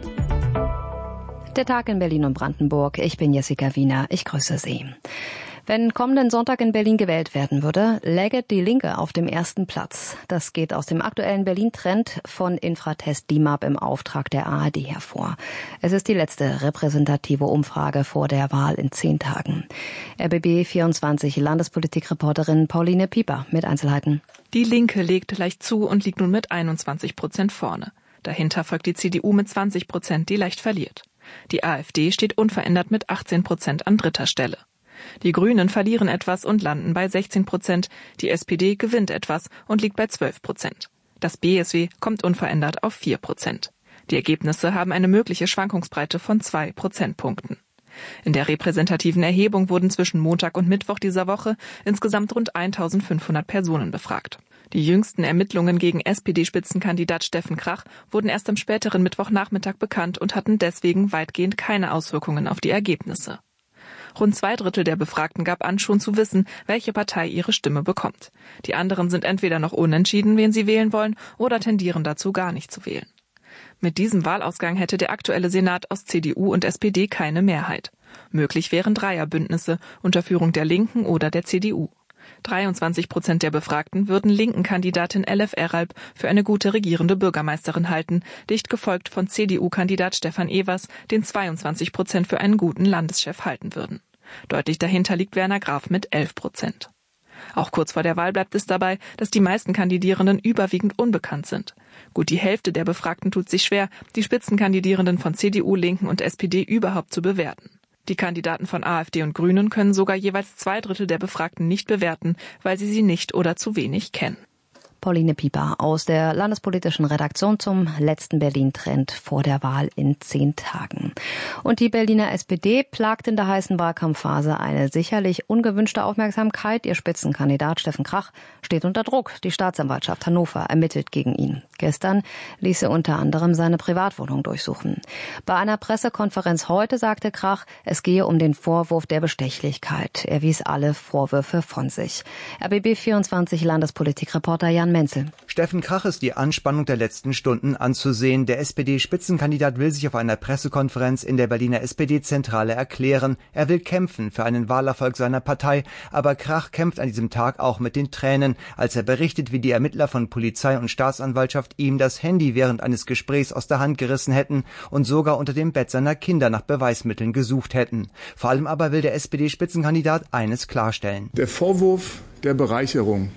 Der Tag in Berlin und Brandenburg. Ich bin Jessica Wiener. Ich grüße Sie. Wenn kommenden Sonntag in Berlin gewählt werden würde, läge die Linke auf dem ersten Platz. Das geht aus dem aktuellen Berlin-Trend von Infratest D I M A P im Auftrag der A R D hervor. Es ist die letzte repräsentative Umfrage vor der Wahl in zehn Tagen. R B B vierundzwanzig Landespolitikreporterin Pauline Pieper mit Einzelheiten. Die Linke legt leicht zu und liegt nun mit einundzwanzig Prozent vorne. Dahinter folgt die C D U mit zwanzig Prozent, die leicht verliert. Die AfD steht unverändert mit achtzehn Prozent an dritter Stelle. Die Grünen verlieren etwas und landen bei sechzehn Prozent. Die S P D gewinnt etwas und liegt bei zwölf Prozent. Das B S W kommt unverändert auf vier Prozent. Die Ergebnisse haben eine mögliche Schwankungsbreite von zwei Prozentpunkten. In der repräsentativen Erhebung wurden zwischen Montag und Mittwoch dieser Woche insgesamt rund eintausendfünfhundert Personen befragt. Die jüngsten Ermittlungen gegen S P D-Spitzenkandidat Steffen Krach wurden erst am späteren Mittwochnachmittag bekannt und hatten deswegen weitgehend keine Auswirkungen auf die Ergebnisse. Rund zwei Drittel der Befragten gab an, schon zu wissen, welche Partei ihre Stimme bekommt. Die anderen sind entweder noch unentschieden, wen sie wählen wollen, oder tendieren dazu, gar nicht zu wählen. Mit diesem Wahlausgang hätte der aktuelle Senat aus C D U und S P D keine Mehrheit. Möglich wären Dreierbündnisse unter Führung der Linken oder der C D U. dreiundzwanzig Prozent der Befragten würden linken Kandidatin Elif Eralp für eine gute regierende Bürgermeisterin halten, dicht gefolgt von C D U-Kandidat Stefan Evers, den zweiundzwanzig Prozent für einen guten Landeschef halten würden. Deutlich dahinter liegt Werner Graf mit elf Prozent. Auch kurz vor der Wahl bleibt es dabei, dass die meisten Kandidierenden überwiegend unbekannt sind. Gut die Hälfte der Befragten tut sich schwer, die Spitzenkandidierenden von C D U, Linken und S P D überhaupt zu bewerten. Die Kandidaten von AfD und Grünen können sogar jeweils zwei Drittel der Befragten nicht bewerten, weil sie sie nicht oder zu wenig kennen. Pauline Pieper aus der landespolitischen Redaktion zum letzten Berlin-Trend vor der Wahl in zehn Tagen. Und die Berliner S P D plagt in der heißen Wahlkampfphase eine sicherlich ungewünschte Aufmerksamkeit. Ihr Spitzenkandidat Steffen Krach steht unter Druck. Die Staatsanwaltschaft Hannover ermittelt gegen ihn. Gestern ließ er unter anderem seine Privatwohnung durchsuchen. Bei einer Pressekonferenz heute sagte Krach, es gehe um den Vorwurf der Bestechlichkeit. Er wies alle Vorwürfe von sich. R B B vierundzwanzig Landespolitikreporter Jan Menzel. Steffen Krach ist die Anspannung der letzten Stunden anzusehen. Der S P D-Spitzenkandidat will sich auf einer Pressekonferenz in der Berliner S P D-Zentrale erklären. Er will kämpfen für einen Wahlerfolg seiner Partei. Aber Krach kämpft an diesem Tag auch mit den Tränen, als er berichtet, wie die Ermittler von Polizei und Staatsanwaltschaft ihm das Handy während eines Gesprächs aus der Hand gerissen hätten und sogar unter dem Bett seiner Kinder nach Beweismitteln gesucht hätten. Vor allem aber will der S P D-Spitzenkandidat eines klarstellen. Der Vorwurf der Bereicherung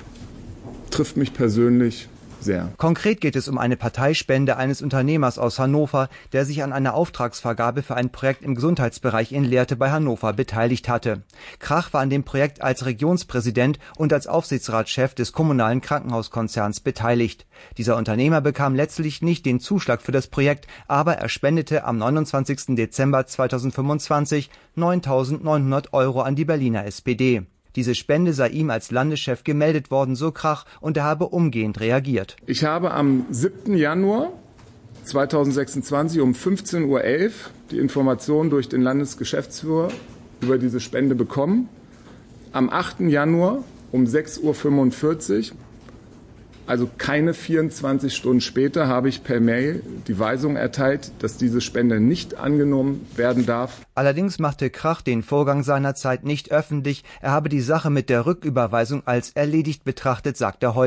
trifft mich persönlich sehr. Konkret geht es um eine Parteispende eines Unternehmers aus Hannover, der sich an einer Auftragsvergabe für ein Projekt im Gesundheitsbereich in Lehrte bei Hannover beteiligt hatte. Krach war an dem Projekt als Regionspräsident und als Aufsichtsratschef des kommunalen Krankenhauskonzerns beteiligt. Dieser Unternehmer bekam letztlich nicht den Zuschlag für das Projekt, aber er spendete am neunundzwanzigsten Dezember zweitausendfünfundzwanzig neuntausendneunhundert Euro an die Berliner S P D. Diese Spende sei ihm als Landeschef gemeldet worden, so Krach, und er habe umgehend reagiert. Ich habe am siebten Januar zweitausendsechsundzwanzig um fünfzehn Uhr elf die Information durch den Landesgeschäftsführer über diese Spende bekommen. Am achten Januar um sechs Uhr fünfundvierzig, also keine vierundzwanzig Stunden später, habe ich per Mail die Weisung erteilt, dass diese Spende nicht angenommen werden darf. Allerdings machte Krach den Vorgang seinerzeit nicht öffentlich. Er habe die Sache mit der Rücküberweisung als erledigt betrachtet, sagt er heute.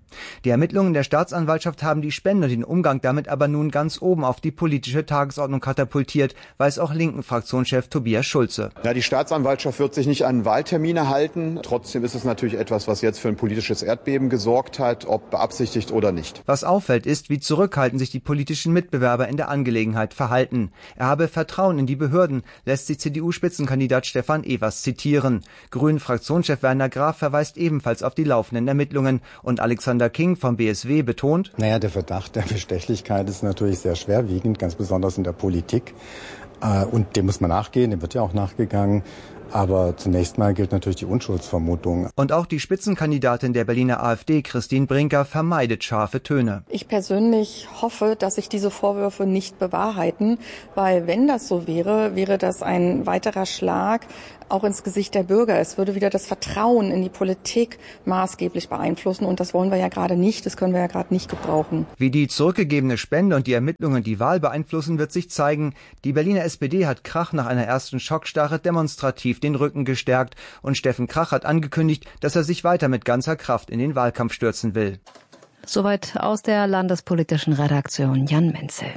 Die Ermittlungen der Staatsanwaltschaft haben die Spende und den Umgang damit aber nun ganz oben auf die politische Tagesordnung katapultiert, weiß auch Linken-Fraktionschef Tobias Schulze. Ja, die Staatsanwaltschaft wird sich nicht an Wahltermine halten. Trotzdem ist es natürlich etwas, was jetzt für ein politisches Erdbeben gesorgt hat, ob beabsichtigt oder nicht. Was auffällt, ist, wie zurückhaltend sich die politischen Mitbewerber in der Angelegenheit verhalten. Er habe Vertrauen in die Behörden, lässt sich C D U-Spitzenkandidat Stefan Evers zitieren. Grünen-Fraktionschef Werner Graf verweist ebenfalls auf die laufenden Ermittlungen und Alexander King vom B S W betont: Naja, der Verdacht der Bestechlichkeit ist natürlich sehr schwerwiegend, ganz besonders in der Politik. Und dem muss man nachgehen, dem wird ja auch nachgegangen. Aber zunächst mal gilt natürlich die Unschuldsvermutung. Und auch die Spitzenkandidatin der Berliner AfD, Christine Brinker, vermeidet scharfe Töne. Ich persönlich hoffe, dass sich diese Vorwürfe nicht bewahrheiten, weil wenn das so wäre, wäre das ein weiterer Schlag auch ins Gesicht der Bürger. Es würde wieder das Vertrauen in die Politik maßgeblich beeinflussen und das wollen wir ja gerade nicht, das können wir ja gerade nicht gebrauchen. Wie die zurückgegebene Spende und die Ermittlungen die Wahl beeinflussen, wird sich zeigen. Die Berliner S P D hat Krach nach einer ersten Schockstarre demonstrativ den Rücken gestärkt und Steffen Krach hat angekündigt, dass er sich weiter mit ganzer Kraft in den Wahlkampf stürzen will. Soweit aus der landespolitischen Redaktion Jan Menzel.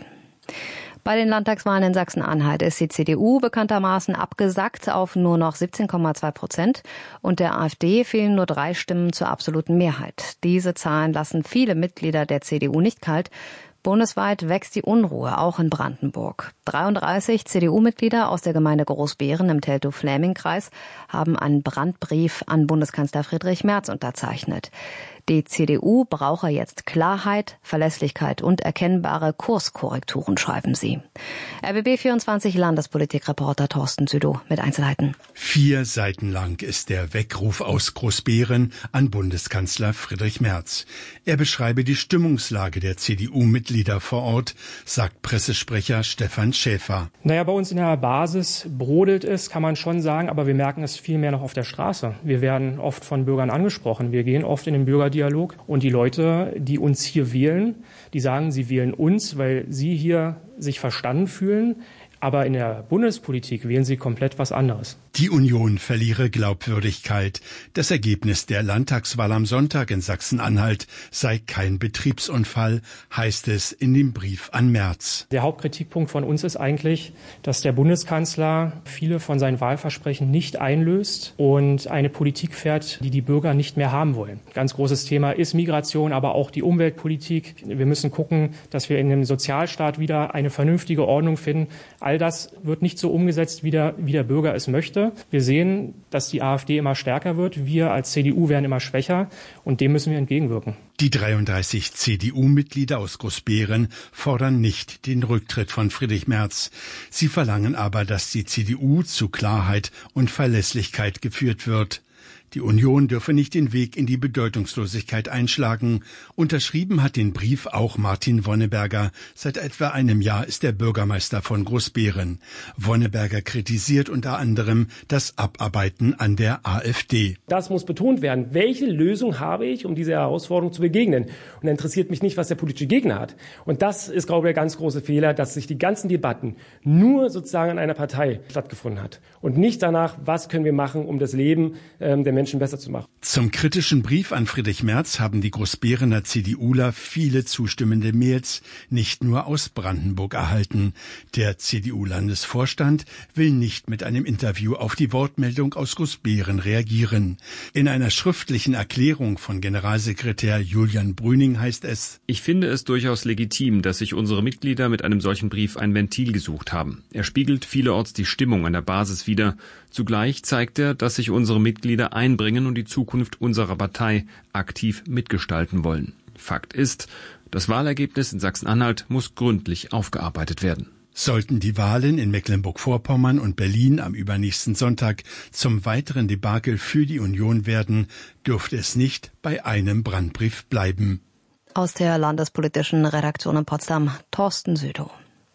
Bei den Landtagswahlen in Sachsen-Anhalt ist die C D U bekanntermaßen abgesackt auf nur noch siebzehn Komma zwei Prozent und der AfD fehlen nur drei Stimmen zur absoluten Mehrheit. Diese Zahlen lassen viele Mitglieder der C D U nicht kalt. Bundesweit wächst die Unruhe, auch in Brandenburg. dreiunddreißig C D U-Mitglieder aus der Gemeinde Großbeeren im Teltow-Fläming-Kreis haben einen Brandbrief an Bundeskanzler Friedrich Merz unterzeichnet. Die C D U brauche jetzt Klarheit, Verlässlichkeit und erkennbare Kurskorrekturen, schreiben sie. R B B vierundzwanzig Landespolitikreporter Thorsten Südow mit Einzelheiten. Vier Seiten lang ist der Weckruf aus Großbeeren an Bundeskanzler Friedrich Merz. Er beschreibe die Stimmungslage der C D U-Mitglieder vor Ort, sagt Pressesprecher Stefan Schäfer. Naja, bei uns in der Basis brodelt es, kann man schon sagen, aber wir merken es viel mehr noch auf der Straße. Wir werden oft von Bürgern angesprochen. Wir gehen oft in den Bürgerdialog und die Leute, die uns hier wählen, die sagen, sie wählen uns, weil sie hier sich verstanden fühlen. Aber in der Bundespolitik wählen sie komplett was anderes. Die Union verliere Glaubwürdigkeit. Das Ergebnis der Landtagswahl am Sonntag in Sachsen-Anhalt sei kein Betriebsunfall, heißt es in dem Brief an Merz. Der Hauptkritikpunkt von uns ist eigentlich, dass der Bundeskanzler viele von seinen Wahlversprechen nicht einlöst und eine Politik fährt, die die Bürger nicht mehr haben wollen. Ganz großes Thema ist Migration, aber auch die Umweltpolitik. Wir müssen gucken, dass wir in einem Sozialstaat wieder eine vernünftige Ordnung finden. All das wird nicht so umgesetzt, wie der, wie der Bürger es möchte. Wir sehen, dass die AfD immer stärker wird. Wir als C D U werden immer schwächer und dem müssen wir entgegenwirken. Die dreiunddreißig C D U-Mitglieder aus Großbeeren fordern nicht den Rücktritt von Friedrich Merz. Sie verlangen aber, dass die C D U zu Klarheit und Verlässlichkeit geführt wird. Die Union dürfe nicht den Weg in die Bedeutungslosigkeit einschlagen. Unterschrieben hat den Brief auch Martin Wonneberger. Seit etwa einem Jahr ist er Bürgermeister von Großbeeren. Wonneberger kritisiert unter anderem das Abarbeiten an der AfD. Das muss betont werden. Welche Lösung habe ich, um dieser Herausforderung zu begegnen? Und da interessiert mich nicht, was der politische Gegner hat. Und das ist, glaube ich, der ganz große Fehler, dass sich die ganzen Debatten nur sozusagen an einer Partei stattgefunden hat. Und nicht danach, was können wir machen, um das Leben ähm, der Menschen besser zu machen. Zum kritischen Brief an Friedrich Merz haben die Großbeerener CDUler viele zustimmende Mails, nicht nur aus Brandenburg, erhalten. Der C D U-Landesvorstand will nicht mit einem Interview auf die Wortmeldung aus Großbeeren reagieren. In einer schriftlichen Erklärung von Generalsekretär Julian Brüning heißt es: Ich finde es durchaus legitim, dass sich unsere Mitglieder mit einem solchen Brief ein Ventil gesucht haben. Er spiegelt vielerorts die Stimmung an der Basis wider. Zugleich zeigt er, dass sich unsere Mitglieder einbringen und die Zukunft unserer Partei aktiv mitgestalten wollen. Fakt ist, das Wahlergebnis in Sachsen-Anhalt muss gründlich aufgearbeitet werden. Sollten die Wahlen in Mecklenburg-Vorpommern und Berlin am übernächsten Sonntag zum weiteren Debakel für die Union werden, dürfte es nicht bei einem Brandbrief bleiben. Aus der landespolitischen Redaktion in Potsdam, Thorsten Südow.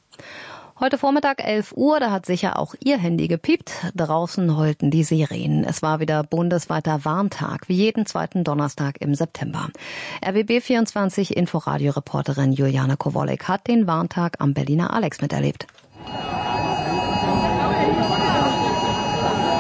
Heute Vormittag elf Uhr, da hat sicher auch Ihr Handy gepiept. Draußen heulten die Sirenen. Es war wieder bundesweiter Warntag, wie jeden zweiten Donnerstag im September. R B B vierundzwanzig Inforadio-Reporterin Juliane Kowolek hat den Warntag am Berliner Alex miterlebt. Punkt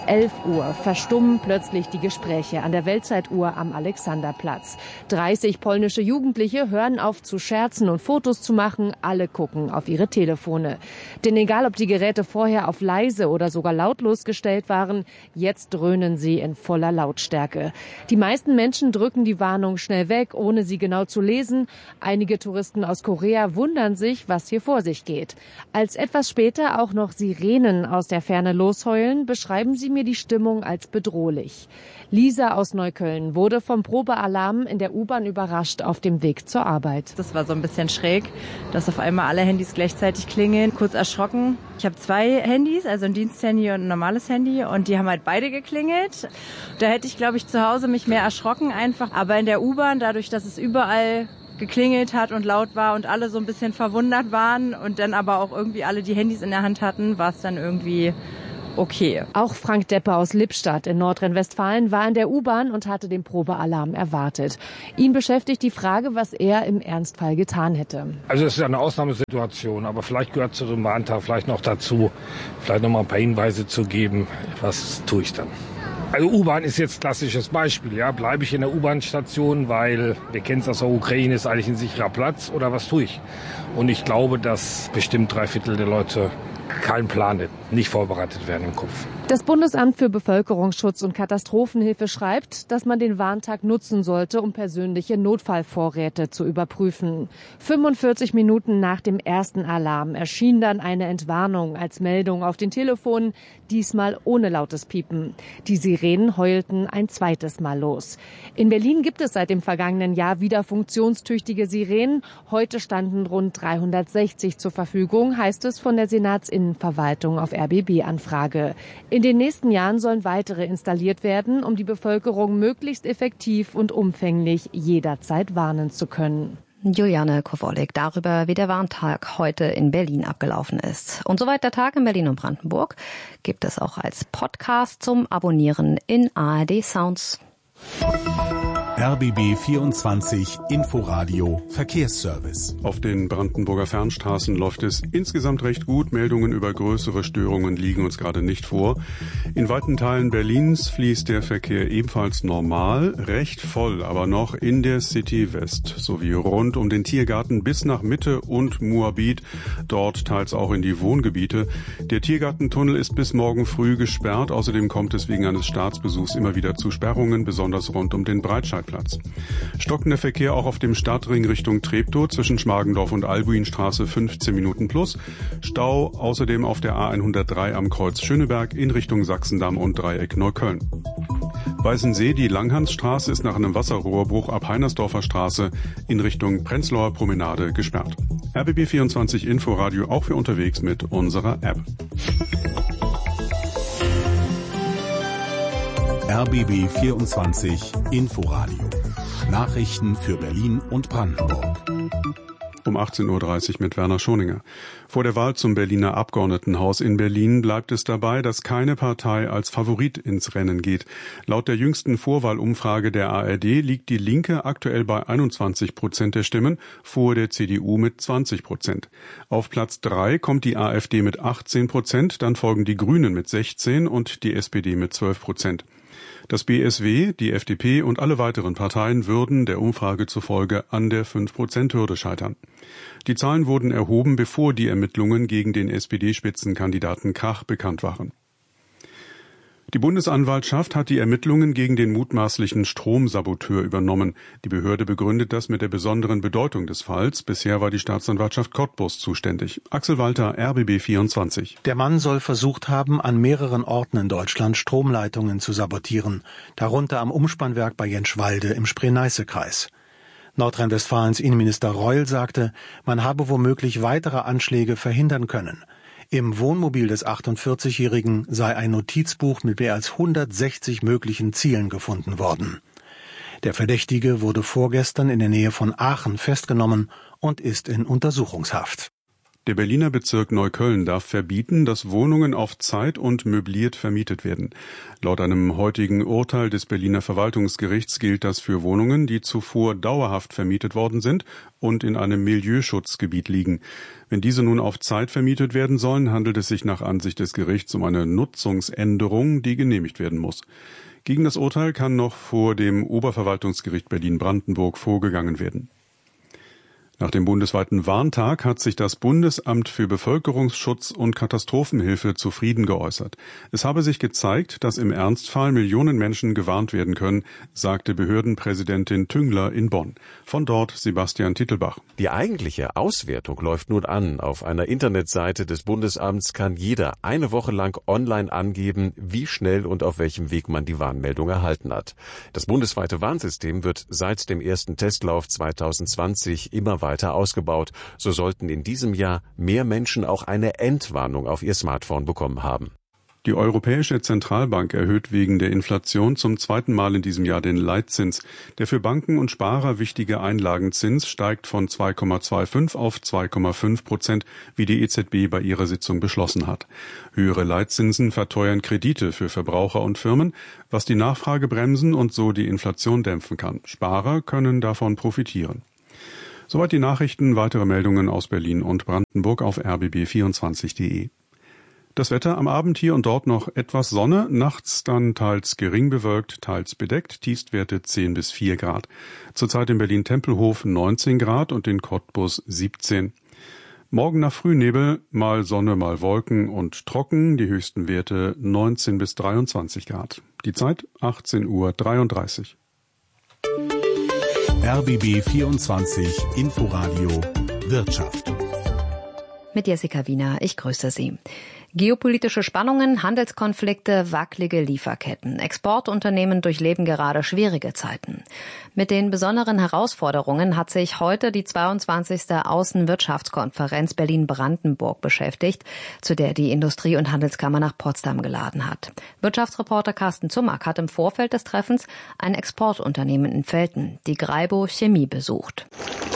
elf Uhr verstummen plötzlich die Gespräche an der Weltzeituhr am Alexanderplatz. dreißig polnische Jugendliche hören auf zu scherzen und Fotos zu machen. Alle gucken auf ihre Telefone. Denn egal, ob die Geräte vorher auf leise oder sogar lautlos gestellt waren, jetzt dröhnen sie in voller Lautstärke. Die meisten Menschen drücken die Warnung schnell weg, ohne sie genau zu lesen. Einige Touristen aus Korea wundern sich, was hier vor sich geht. Als etwas später auch noch Sirenen aus der Ferne losheulen, beschreiben sie mir die Stimmung als bedrohlich. Lisa aus Neukölln wurde vom Probealarm in der U-Bahn überrascht auf dem Weg zur Arbeit. Das war so ein bisschen schräg, dass auf einmal alle Handys gleichzeitig klingeln. Kurz erschrocken. Ich habe zwei Handys, also ein Diensthandy und ein normales Handy, und die haben halt beide geklingelt. Da hätte ich, glaube ich, zu Hause mich mehr erschrocken einfach. Aber in der U-Bahn, dadurch, dass es überall geklingelt hat und laut war und alle so ein bisschen verwundert waren und dann aber auch irgendwie alle die Handys in der Hand hatten, war es dann irgendwie okay. Auch Frank Deppe aus Lippstadt in Nordrhein-Westfalen war in der U-Bahn und hatte den Probealarm erwartet. Ihn beschäftigt die Frage, was er im Ernstfall getan hätte. Also es ist ja eine Ausnahmesituation, aber vielleicht gehört zu dem Warntag vielleicht noch dazu, vielleicht noch mal ein paar Hinweise zu geben, was tue ich dann. Also U-Bahn ist jetzt ein klassisches Beispiel. Ja, bleibe ich in der U-Bahn-Station, weil wir kennen es aus der Ukraine, ist eigentlich ein sicherer Platz, oder was tue ich? Und ich glaube, dass bestimmt drei Viertel der Leute keinen Plan hätten, nicht vorbereitet werden im Kopf. Das Bundesamt für Bevölkerungsschutz und Katastrophenhilfe schreibt, dass man den Warntag nutzen sollte, um persönliche Notfallvorräte zu überprüfen. fünfundvierzig Minuten nach dem ersten Alarm erschien dann eine Entwarnung als Meldung auf den Telefonen, diesmal ohne lautes Piepen. Die Sirenen heulten ein zweites Mal los. In Berlin gibt es seit dem vergangenen Jahr wieder funktionstüchtige Sirenen. Heute standen rund dreihundertsechzig zur Verfügung, heißt es von der Senatsinnenverwaltung auf R B B-Anfrage. In den nächsten Jahren sollen weitere installiert werden, um die Bevölkerung möglichst effektiv und umfänglich jederzeit warnen zu können. Juliane Kowolik darüber, wie der Warntag heute in Berlin abgelaufen ist. Und soweit der Tag in Berlin und Brandenburg gibt es auch als Podcast zum Abonnieren in A R D Sounds. R B B vierundzwanzig Inforadio Verkehrsservice. Auf den Brandenburger Fernstraßen läuft es insgesamt recht gut. Meldungen über größere Störungen liegen uns gerade nicht vor. In weiten Teilen Berlins fließt der Verkehr ebenfalls normal, recht voll, aber noch in der City West sowie rund um den Tiergarten bis nach Mitte und Moabit, dort teils auch in die Wohngebiete. Der Tiergartentunnel ist bis morgen früh gesperrt. Außerdem kommt es wegen eines Staatsbesuchs immer wieder zu Sperrungen, besonders rund um den Breitscheidplatz. Stockender Verkehr auch auf dem Stadtring Richtung Treptow zwischen Schmargendorf und Albuinstraße fünfzehn Minuten plus. Stau außerdem auf der A hundertdrei am Kreuz Schöneberg in Richtung Sachsendamm und Dreieck Neukölln. Weißensee, die Langhansstraße ist nach einem Wasserrohrbruch ab Heinersdorfer Straße in Richtung Prenzlauer Promenade gesperrt. R B B vierundzwanzig Inforadio auch für unterwegs mit unserer App. R B B vierundzwanzig Inforadio. Nachrichten für Berlin und Brandenburg. Um achtzehn Uhr dreißig mit Werner Schoninger. Vor der Wahl zum Berliner Abgeordnetenhaus in Berlin bleibt es dabei, dass keine Partei als Favorit ins Rennen geht. Laut der jüngsten Vorwahlumfrage der A R D liegt die Linke aktuell bei einundzwanzig Prozent der Stimmen, vor der C D U mit zwanzig Prozent. Auf Platz drei kommt die AfD mit achtzehn Prozent, dann folgen die Grünen mit sechzehn und die S P D mit zwölf Prozent. Das B S W, die F D P und alle weiteren Parteien würden der Umfrage zufolge an der fünf Prozent Hürde scheitern. Die Zahlen wurden erhoben, bevor die Ermittlungen gegen den S P D-Spitzenkandidaten Krach bekannt waren. Die Bundesanwaltschaft hat die Ermittlungen gegen den mutmaßlichen Stromsaboteur übernommen. Die Behörde begründet das mit der besonderen Bedeutung des Falls. Bisher war die Staatsanwaltschaft Cottbus zuständig. Axel Walter, R B B vierundzwanzig. Der Mann soll versucht haben, an mehreren Orten in Deutschland Stromleitungen zu sabotieren, darunter am Umspannwerk bei Jenschwalde im Spree-Neiße-Kreis. Nordrhein-Westfalens Innenminister Reul sagte, man habe womöglich weitere Anschläge verhindern können. Im Wohnmobil des achtundvierzigjährigen sei ein Notizbuch mit mehr als hundertsechzig möglichen Zielen gefunden worden. Der Verdächtige wurde vorgestern in der Nähe von Aachen festgenommen und ist in Untersuchungshaft. Der Berliner Bezirk Neukölln darf verbieten, dass Wohnungen auf Zeit und möbliert vermietet werden. Laut einem heutigen Urteil des Berliner Verwaltungsgerichts gilt das für Wohnungen, die zuvor dauerhaft vermietet worden sind und in einem Milieuschutzgebiet liegen. Wenn diese nun auf Zeit vermietet werden sollen, handelt es sich nach Ansicht des Gerichts um eine Nutzungsänderung, die genehmigt werden muss. Gegen das Urteil kann noch vor dem Oberverwaltungsgericht Berlin-Brandenburg vorgegangen werden. Nach dem bundesweiten Warntag hat sich das Bundesamt für Bevölkerungsschutz und Katastrophenhilfe zufrieden geäußert. Es habe sich gezeigt, dass im Ernstfall Millionen Menschen gewarnt werden können, sagte Behördenpräsidentin Tüngler in Bonn. Von dort Sebastian Tittelbach. Die eigentliche Auswertung läuft nun an. Auf einer Internetseite des Bundesamts kann jeder eine Woche lang online angeben, wie schnell und auf welchem Weg man die Warnmeldung erhalten hat. Das bundesweite Warnsystem wird seit dem ersten Testlauf zweitausendzwanzig immer weiter ausgebaut. So sollten in diesem Jahr mehr Menschen auch eine Entwarnung auf ihr Smartphone bekommen haben. Die Europäische Zentralbank erhöht wegen der Inflation zum zweiten Mal in diesem Jahr den Leitzins. Der für Banken und Sparer wichtige Einlagenzins steigt von zwei Komma fünfundzwanzig auf zwei Komma fünf Prozent, wie die E Z B bei ihrer Sitzung beschlossen hat. Höhere Leitzinsen verteuern Kredite für Verbraucher und Firmen, was die Nachfrage bremsen und so die Inflation dämpfen kann. Sparer können davon profitieren. Soweit die Nachrichten, weitere Meldungen aus Berlin und Brandenburg auf r b b vierundzwanzig punkt de. Das Wetter am Abend hier und dort noch etwas Sonne, nachts dann teils gering bewölkt, teils bedeckt, Tiefstwerte zehn bis vier Grad. Zurzeit in Berlin-Tempelhof neunzehn Grad und in Cottbus siebzehn. Morgen nach Frühnebel mal Sonne, mal Wolken und trocken, die höchsten Werte neunzehn bis dreiundzwanzig Grad. Die Zeit achtzehn Uhr dreiunddreißig. R B B vierundzwanzig Inforadio Wirtschaft. Mit Jessica Wiener, ich grüße Sie. Geopolitische Spannungen, Handelskonflikte, wackelige Lieferketten. Exportunternehmen durchleben gerade schwierige Zeiten. Mit den besonderen Herausforderungen hat sich heute die zweiundzwanzigste Außenwirtschaftskonferenz Berlin-Brandenburg beschäftigt, zu der die Industrie- und Handelskammer nach Potsdam geladen hat. Wirtschaftsreporter Carsten Zummack hat im Vorfeld des Treffens ein Exportunternehmen in Velten, die Graibo Chemie, besucht.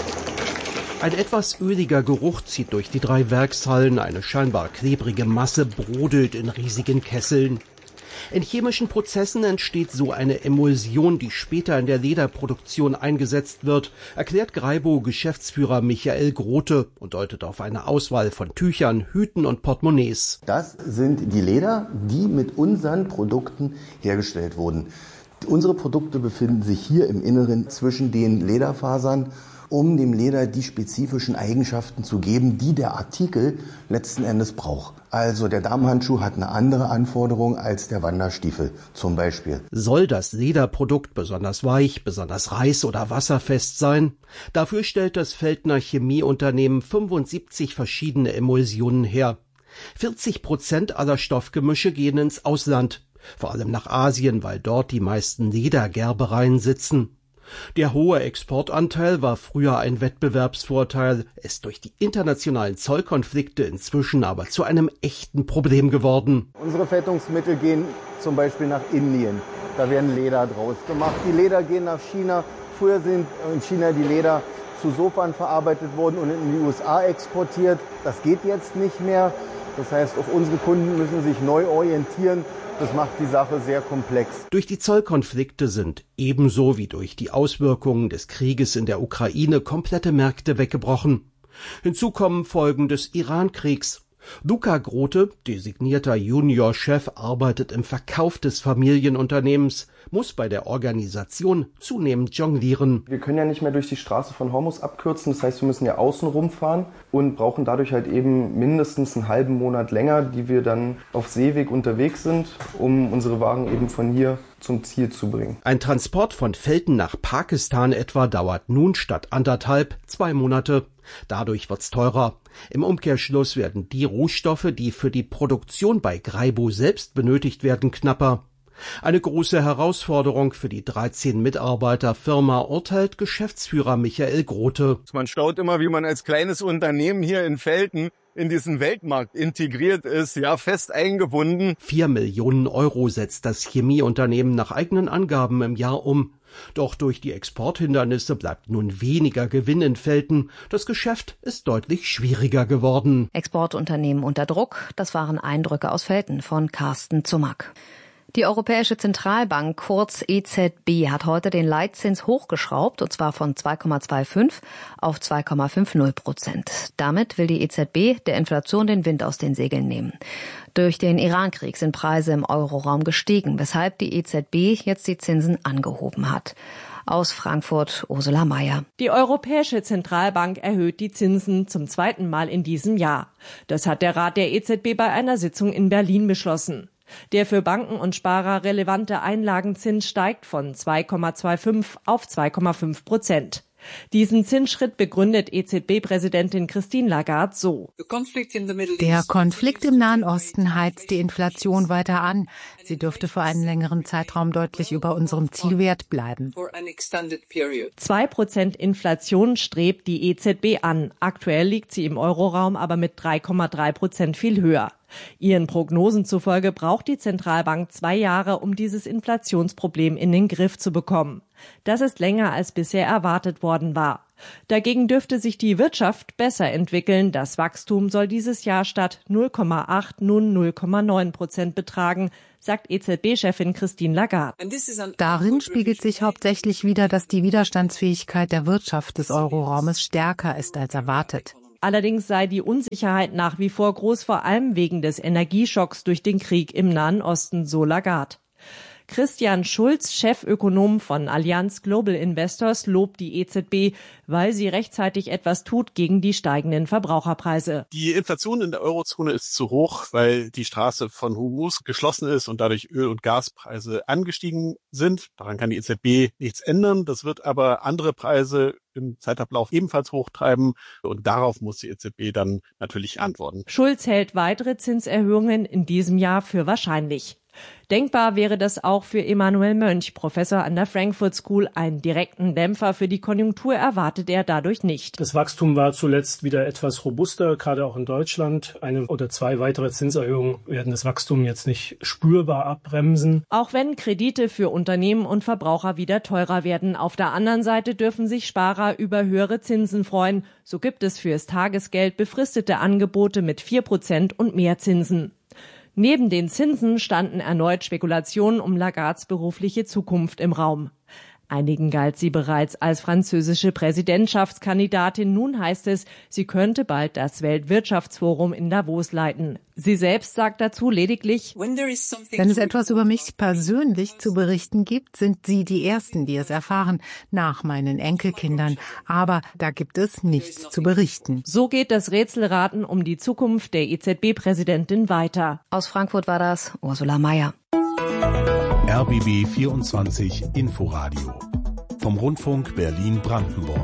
Ein etwas öliger Geruch zieht durch die drei Werkshallen, eine scheinbar klebrige Masse brodelt in riesigen Kesseln. In chemischen Prozessen entsteht so eine Emulsion, die später in der Lederproduktion eingesetzt wird, erklärt Graibo-Geschäftsführer Michael Grote und deutet auf eine Auswahl von Tüchern, Hüten und Portemonnaies. Das sind die Leder, die mit unseren Produkten hergestellt wurden. Unsere Produkte befinden sich hier im Inneren zwischen den Lederfasern, um dem Leder die spezifischen Eigenschaften zu geben, die der Artikel letzten Endes braucht. Also der Damenhandschuh hat eine andere Anforderung als der Wanderstiefel zum Beispiel. Soll das Lederprodukt besonders weich, besonders reiß- oder wasserfest sein? Dafür stellt das Veltner Chemieunternehmen fünfundsiebzig verschiedene Emulsionen her. vierzig Prozent aller Stoffgemische gehen ins Ausland, vor allem nach Asien, weil dort die meisten Ledergerbereien sitzen. Der hohe Exportanteil war früher ein Wettbewerbsvorteil, ist durch die internationalen Zollkonflikte inzwischen aber zu einem echten Problem geworden. Unsere Fettungsmittel gehen zum Beispiel nach Indien. Da werden Leder draus gemacht. Die Leder gehen nach China. Früher sind in China die Leder zu Sofan verarbeitet worden und in die U S A exportiert. Das geht jetzt nicht mehr. Das heißt, auch unsere Kunden müssen sich neu orientieren. Das macht die Sache sehr komplex. Durch die Zollkonflikte sind ebenso wie durch die Auswirkungen des Krieges in der Ukraine komplette Märkte weggebrochen. Hinzu kommen Folgen des Iran-Kriegs. Luca Grote, designierter Juniorchef, arbeitet im Verkauf des Familienunternehmens, muss bei der Organisation zunehmend jonglieren. Wir können ja nicht mehr durch die Straße von Hormuz abkürzen, das heißt, wir müssen ja außen rumfahren und brauchen dadurch halt eben mindestens einen halben Monat länger, die wir dann auf Seeweg unterwegs sind, um unsere Waren eben von hier zum Ziel zu bringen. Ein Transport von Velten nach Pakistan etwa dauert nun statt anderthalb zwei Monate. Dadurch wird's teurer. Im Umkehrschluss werden die Rohstoffe, die für die Produktion bei Graibo selbst benötigt werden, knapper. Eine große Herausforderung für die dreizehn Mitarbeiter-Firma, urteilt Geschäftsführer Michael Grote. Man staut immer, wie man als kleines Unternehmen hier in Velten in diesen Weltmarkt integriert ist, ja, fest eingebunden. Vier Millionen Euro setzt das Chemieunternehmen nach eigenen Angaben im Jahr um. Doch durch die Exporthindernisse bleibt nun weniger Gewinn in Velten. Das Geschäft ist deutlich schwieriger geworden. Exportunternehmen unter Druck, das waren Eindrücke aus Velten von Carsten Zumack. Die Europäische Zentralbank, kurz E Z B, hat heute den Leitzins hochgeschraubt, und zwar von zwei Komma fünfundzwanzig auf zwei Komma fünfzig Prozent. Damit will die E Z B der Inflation den Wind aus den Segeln nehmen. Durch den Irankrieg sind Preise im Euroraum gestiegen, weshalb die E Z B jetzt die Zinsen angehoben hat. Aus Frankfurt Ursula Mayer. Die Europäische Zentralbank erhöht die Zinsen zum zweiten Mal in diesem Jahr. Das hat der Rat der E Z B bei einer Sitzung in Berlin beschlossen. Der für Banken und Sparer relevante Einlagenzins steigt von zwei Komma fünfundzwanzig auf zwei Komma fünf Prozent. Diesen Zinsschritt begründet E Z B-Präsidentin Christine Lagarde so. Der Konflikt im Nahen Osten heizt die Inflation weiter an. Sie dürfte für einen längeren Zeitraum deutlich über unserem Zielwert bleiben. Zwei Prozent Inflation strebt die E Z B an. Aktuell liegt sie im Euroraum aber mit drei Komma drei Prozent viel höher. Ihren Prognosen zufolge braucht die Zentralbank zwei Jahre, um dieses Inflationsproblem in den Griff zu bekommen. Das ist länger als bisher erwartet worden war. Dagegen dürfte sich die Wirtschaft besser entwickeln. Das Wachstum soll dieses Jahr statt null Komma acht nun null Komma neun Prozent betragen, sagt E Z B-Chefin Christine Lagarde. Darin spiegelt sich hauptsächlich wider, dass die Widerstandsfähigkeit der Wirtschaft des Euroraumes stärker ist als erwartet. Allerdings sei die Unsicherheit nach wie vor groß, vor allem wegen des Energieschocks durch den Krieg im Nahen Osten, so Lagarde. Christian Schulz, Chefökonom von Allianz Global Investors, lobt die E Z B, weil sie rechtzeitig etwas tut gegen die steigenden Verbraucherpreise. Die Inflation in der Eurozone ist zu hoch, weil die Straße von Hormuz geschlossen ist und dadurch Öl- und Gaspreise angestiegen sind. Daran kann die E Z B nichts ändern. Das wird aber andere Preise im Zeitablauf ebenfalls hochtreiben, und darauf muss die E Z B dann natürlich antworten. Schulz hält weitere Zinserhöhungen in diesem Jahr für wahrscheinlich. Denkbar wäre das auch für Emanuel Mönch, Professor an der Frankfurt School. Einen direkten Dämpfer für die Konjunktur erwartet er dadurch nicht. Das Wachstum war zuletzt wieder etwas robuster, gerade auch in Deutschland. Eine oder zwei weitere Zinserhöhungen werden das Wachstum jetzt nicht spürbar abbremsen. Auch wenn Kredite für Unternehmen und Verbraucher wieder teurer werden. Auf der anderen Seite dürfen sich Sparer über höhere Zinsen freuen. So gibt es fürs Tagesgeld befristete Angebote mit vier Prozent und mehr Zinsen. Neben den Zinsen standen erneut Spekulationen um Lagardes berufliche Zukunft im Raum. Einigen galt sie bereits als französische Präsidentschaftskandidatin. Nun heißt es, sie könnte bald das Weltwirtschaftsforum in Davos leiten. Sie selbst sagt dazu lediglich: Wenn es etwas über mich persönlich zu berichten gibt, sind Sie die Ersten, die es erfahren, nach meinen Enkelkindern. Aber da gibt es nichts zu berichten. So geht das Rätselraten um die Zukunft der E Z B-Präsidentin weiter. Aus Frankfurt war das Ursula Mayer. R B B vierundzwanzig Inforadio vom Rundfunk Berlin-Brandenburg.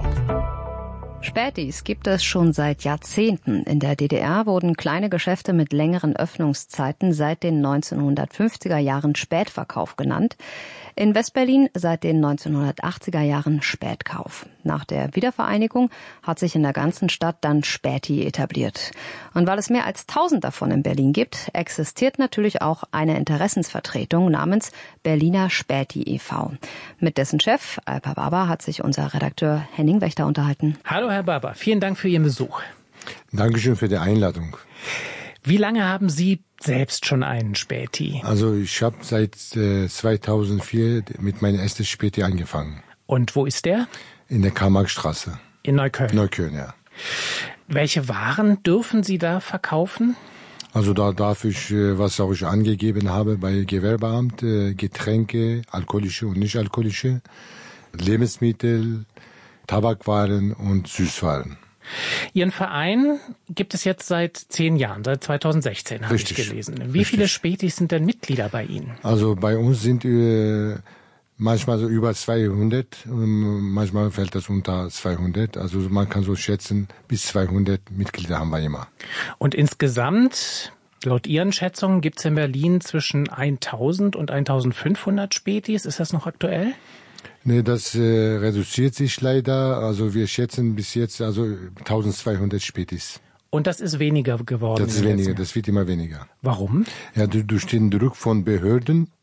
Spätis gibt es schon seit Jahrzehnten. In der D D R wurden kleine Geschäfte mit längeren Öffnungszeiten seit den neunzehnhundertfünfziger Jahren Spätverkauf genannt. In Westberlin seit den neunzehnhundertachtziger Jahren Spätkauf. Nach der Wiedervereinigung hat sich in der ganzen Stadt dann Späti etabliert. Und weil es mehr als tausend davon in Berlin gibt, existiert natürlich auch eine Interessensvertretung namens Berliner Späti e V Mit dessen Chef Alper Baba hat sich unser Redakteur Henning Wächter unterhalten. Hallo Herr Baba, vielen Dank für Ihren Besuch. Dankeschön für die Einladung. Wie lange haben Sie selbst schon einen Späti? Also ich habe seit äh, zweitausendvier mit meinem ersten Späti angefangen. Und wo ist der? In der Karl-Marx-Straße. In Neukölln? Neukölln, ja. Welche Waren dürfen Sie da verkaufen? Also da darf ich, äh, was auch ich angegeben habe bei Gewerbeamt, äh, Getränke, alkoholische und nicht alkoholische, Lebensmittel, Tabakwaren und Süßwaren. Ihren Verein gibt es jetzt seit zehn Jahren, seit zweitausendsechzehn habe ich gelesen. Wie Richtig. Viele Spätis sind denn Mitglieder bei Ihnen? Also bei uns sind äh, manchmal so über zweihundert, manchmal fällt das unter zweihundert. Also man kann so schätzen, bis zweihundert Mitglieder haben wir immer. Und insgesamt, laut Ihren Schätzungen, gibt es in Berlin zwischen eintausend und eintausendfünfhundert Spätis. Ist das noch aktuell? Nee, das äh, reduziert sich leider. Also wir schätzen bis jetzt also eintausendzweihundert Spätis. Und das ist weniger geworden? Das ist weniger, das wird immer weniger. Warum? Ja, durch den Druck von Behörden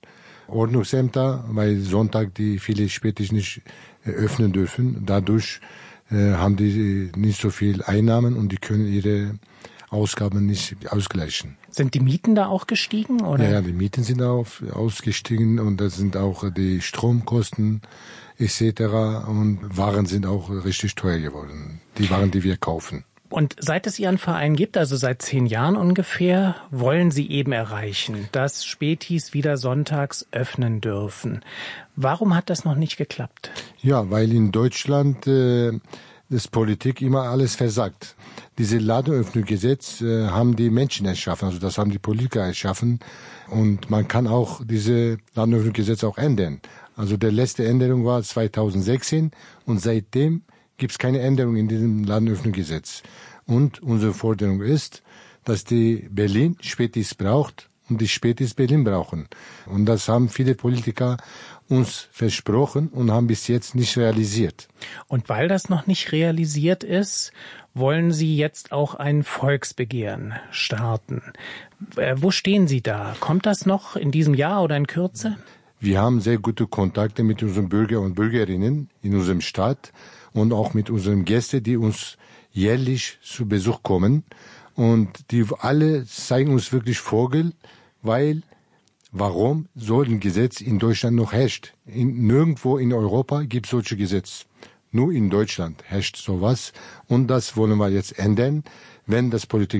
Ordnungsämter, weil Sonntag die viele Spätis nicht öffnen dürfen. Dadurch äh, haben die nicht so viel Einnahmen und die können ihre Ausgaben nicht ausgleichen. Sind die Mieten da auch gestiegen? Oder? Ja, ja, die Mieten sind auch ausgestiegen und das sind auch die Stromkosten et cetera. Und Waren sind auch richtig teuer geworden. Die Waren, die wir kaufen. Und seit es Ihren Verein gibt, also seit zehn Jahren ungefähr, wollen Sie eben erreichen, dass Spätis wieder sonntags öffnen dürfen. Warum hat das noch nicht geklappt? Ja, weil in Deutschland äh, das Politik immer alles versagt. Diese Ladenöffnungsgesetz äh, haben die Menschen erschaffen, also das haben die Politiker erschaffen. Und man kann auch diese Ladenöffnungsgesetz auch ändern. Also der letzte Änderung war zweitausendsechzehn und seitdem gibt es keine Änderung in diesem Ladenöffnungsgesetz. Und unsere Forderung ist, dass die Berlin Spätis braucht und die Spätis Berlin brauchen. Und das haben viele Politiker uns versprochen und haben bis jetzt nicht realisiert. Und weil das noch nicht realisiert ist, wollen Sie jetzt auch ein Volksbegehren starten. Wo stehen Sie da? Kommt das noch in diesem Jahr oder in Kürze? Wir haben sehr gute Kontakte mit unseren Bürgern und Bürgerinnen in unserem Stadt und auch mit unseren Gästen, die uns jährlich zu Besuch kommen. Und die alle zeigen uns wirklich Vogel, weil warum so ein Gesetz in Deutschland noch herrscht. In, nirgendwo in Europa gibt es solche Gesetze. Nur in Deutschland herrscht sowas. Und das wollen wir jetzt ändern, wenn das Politik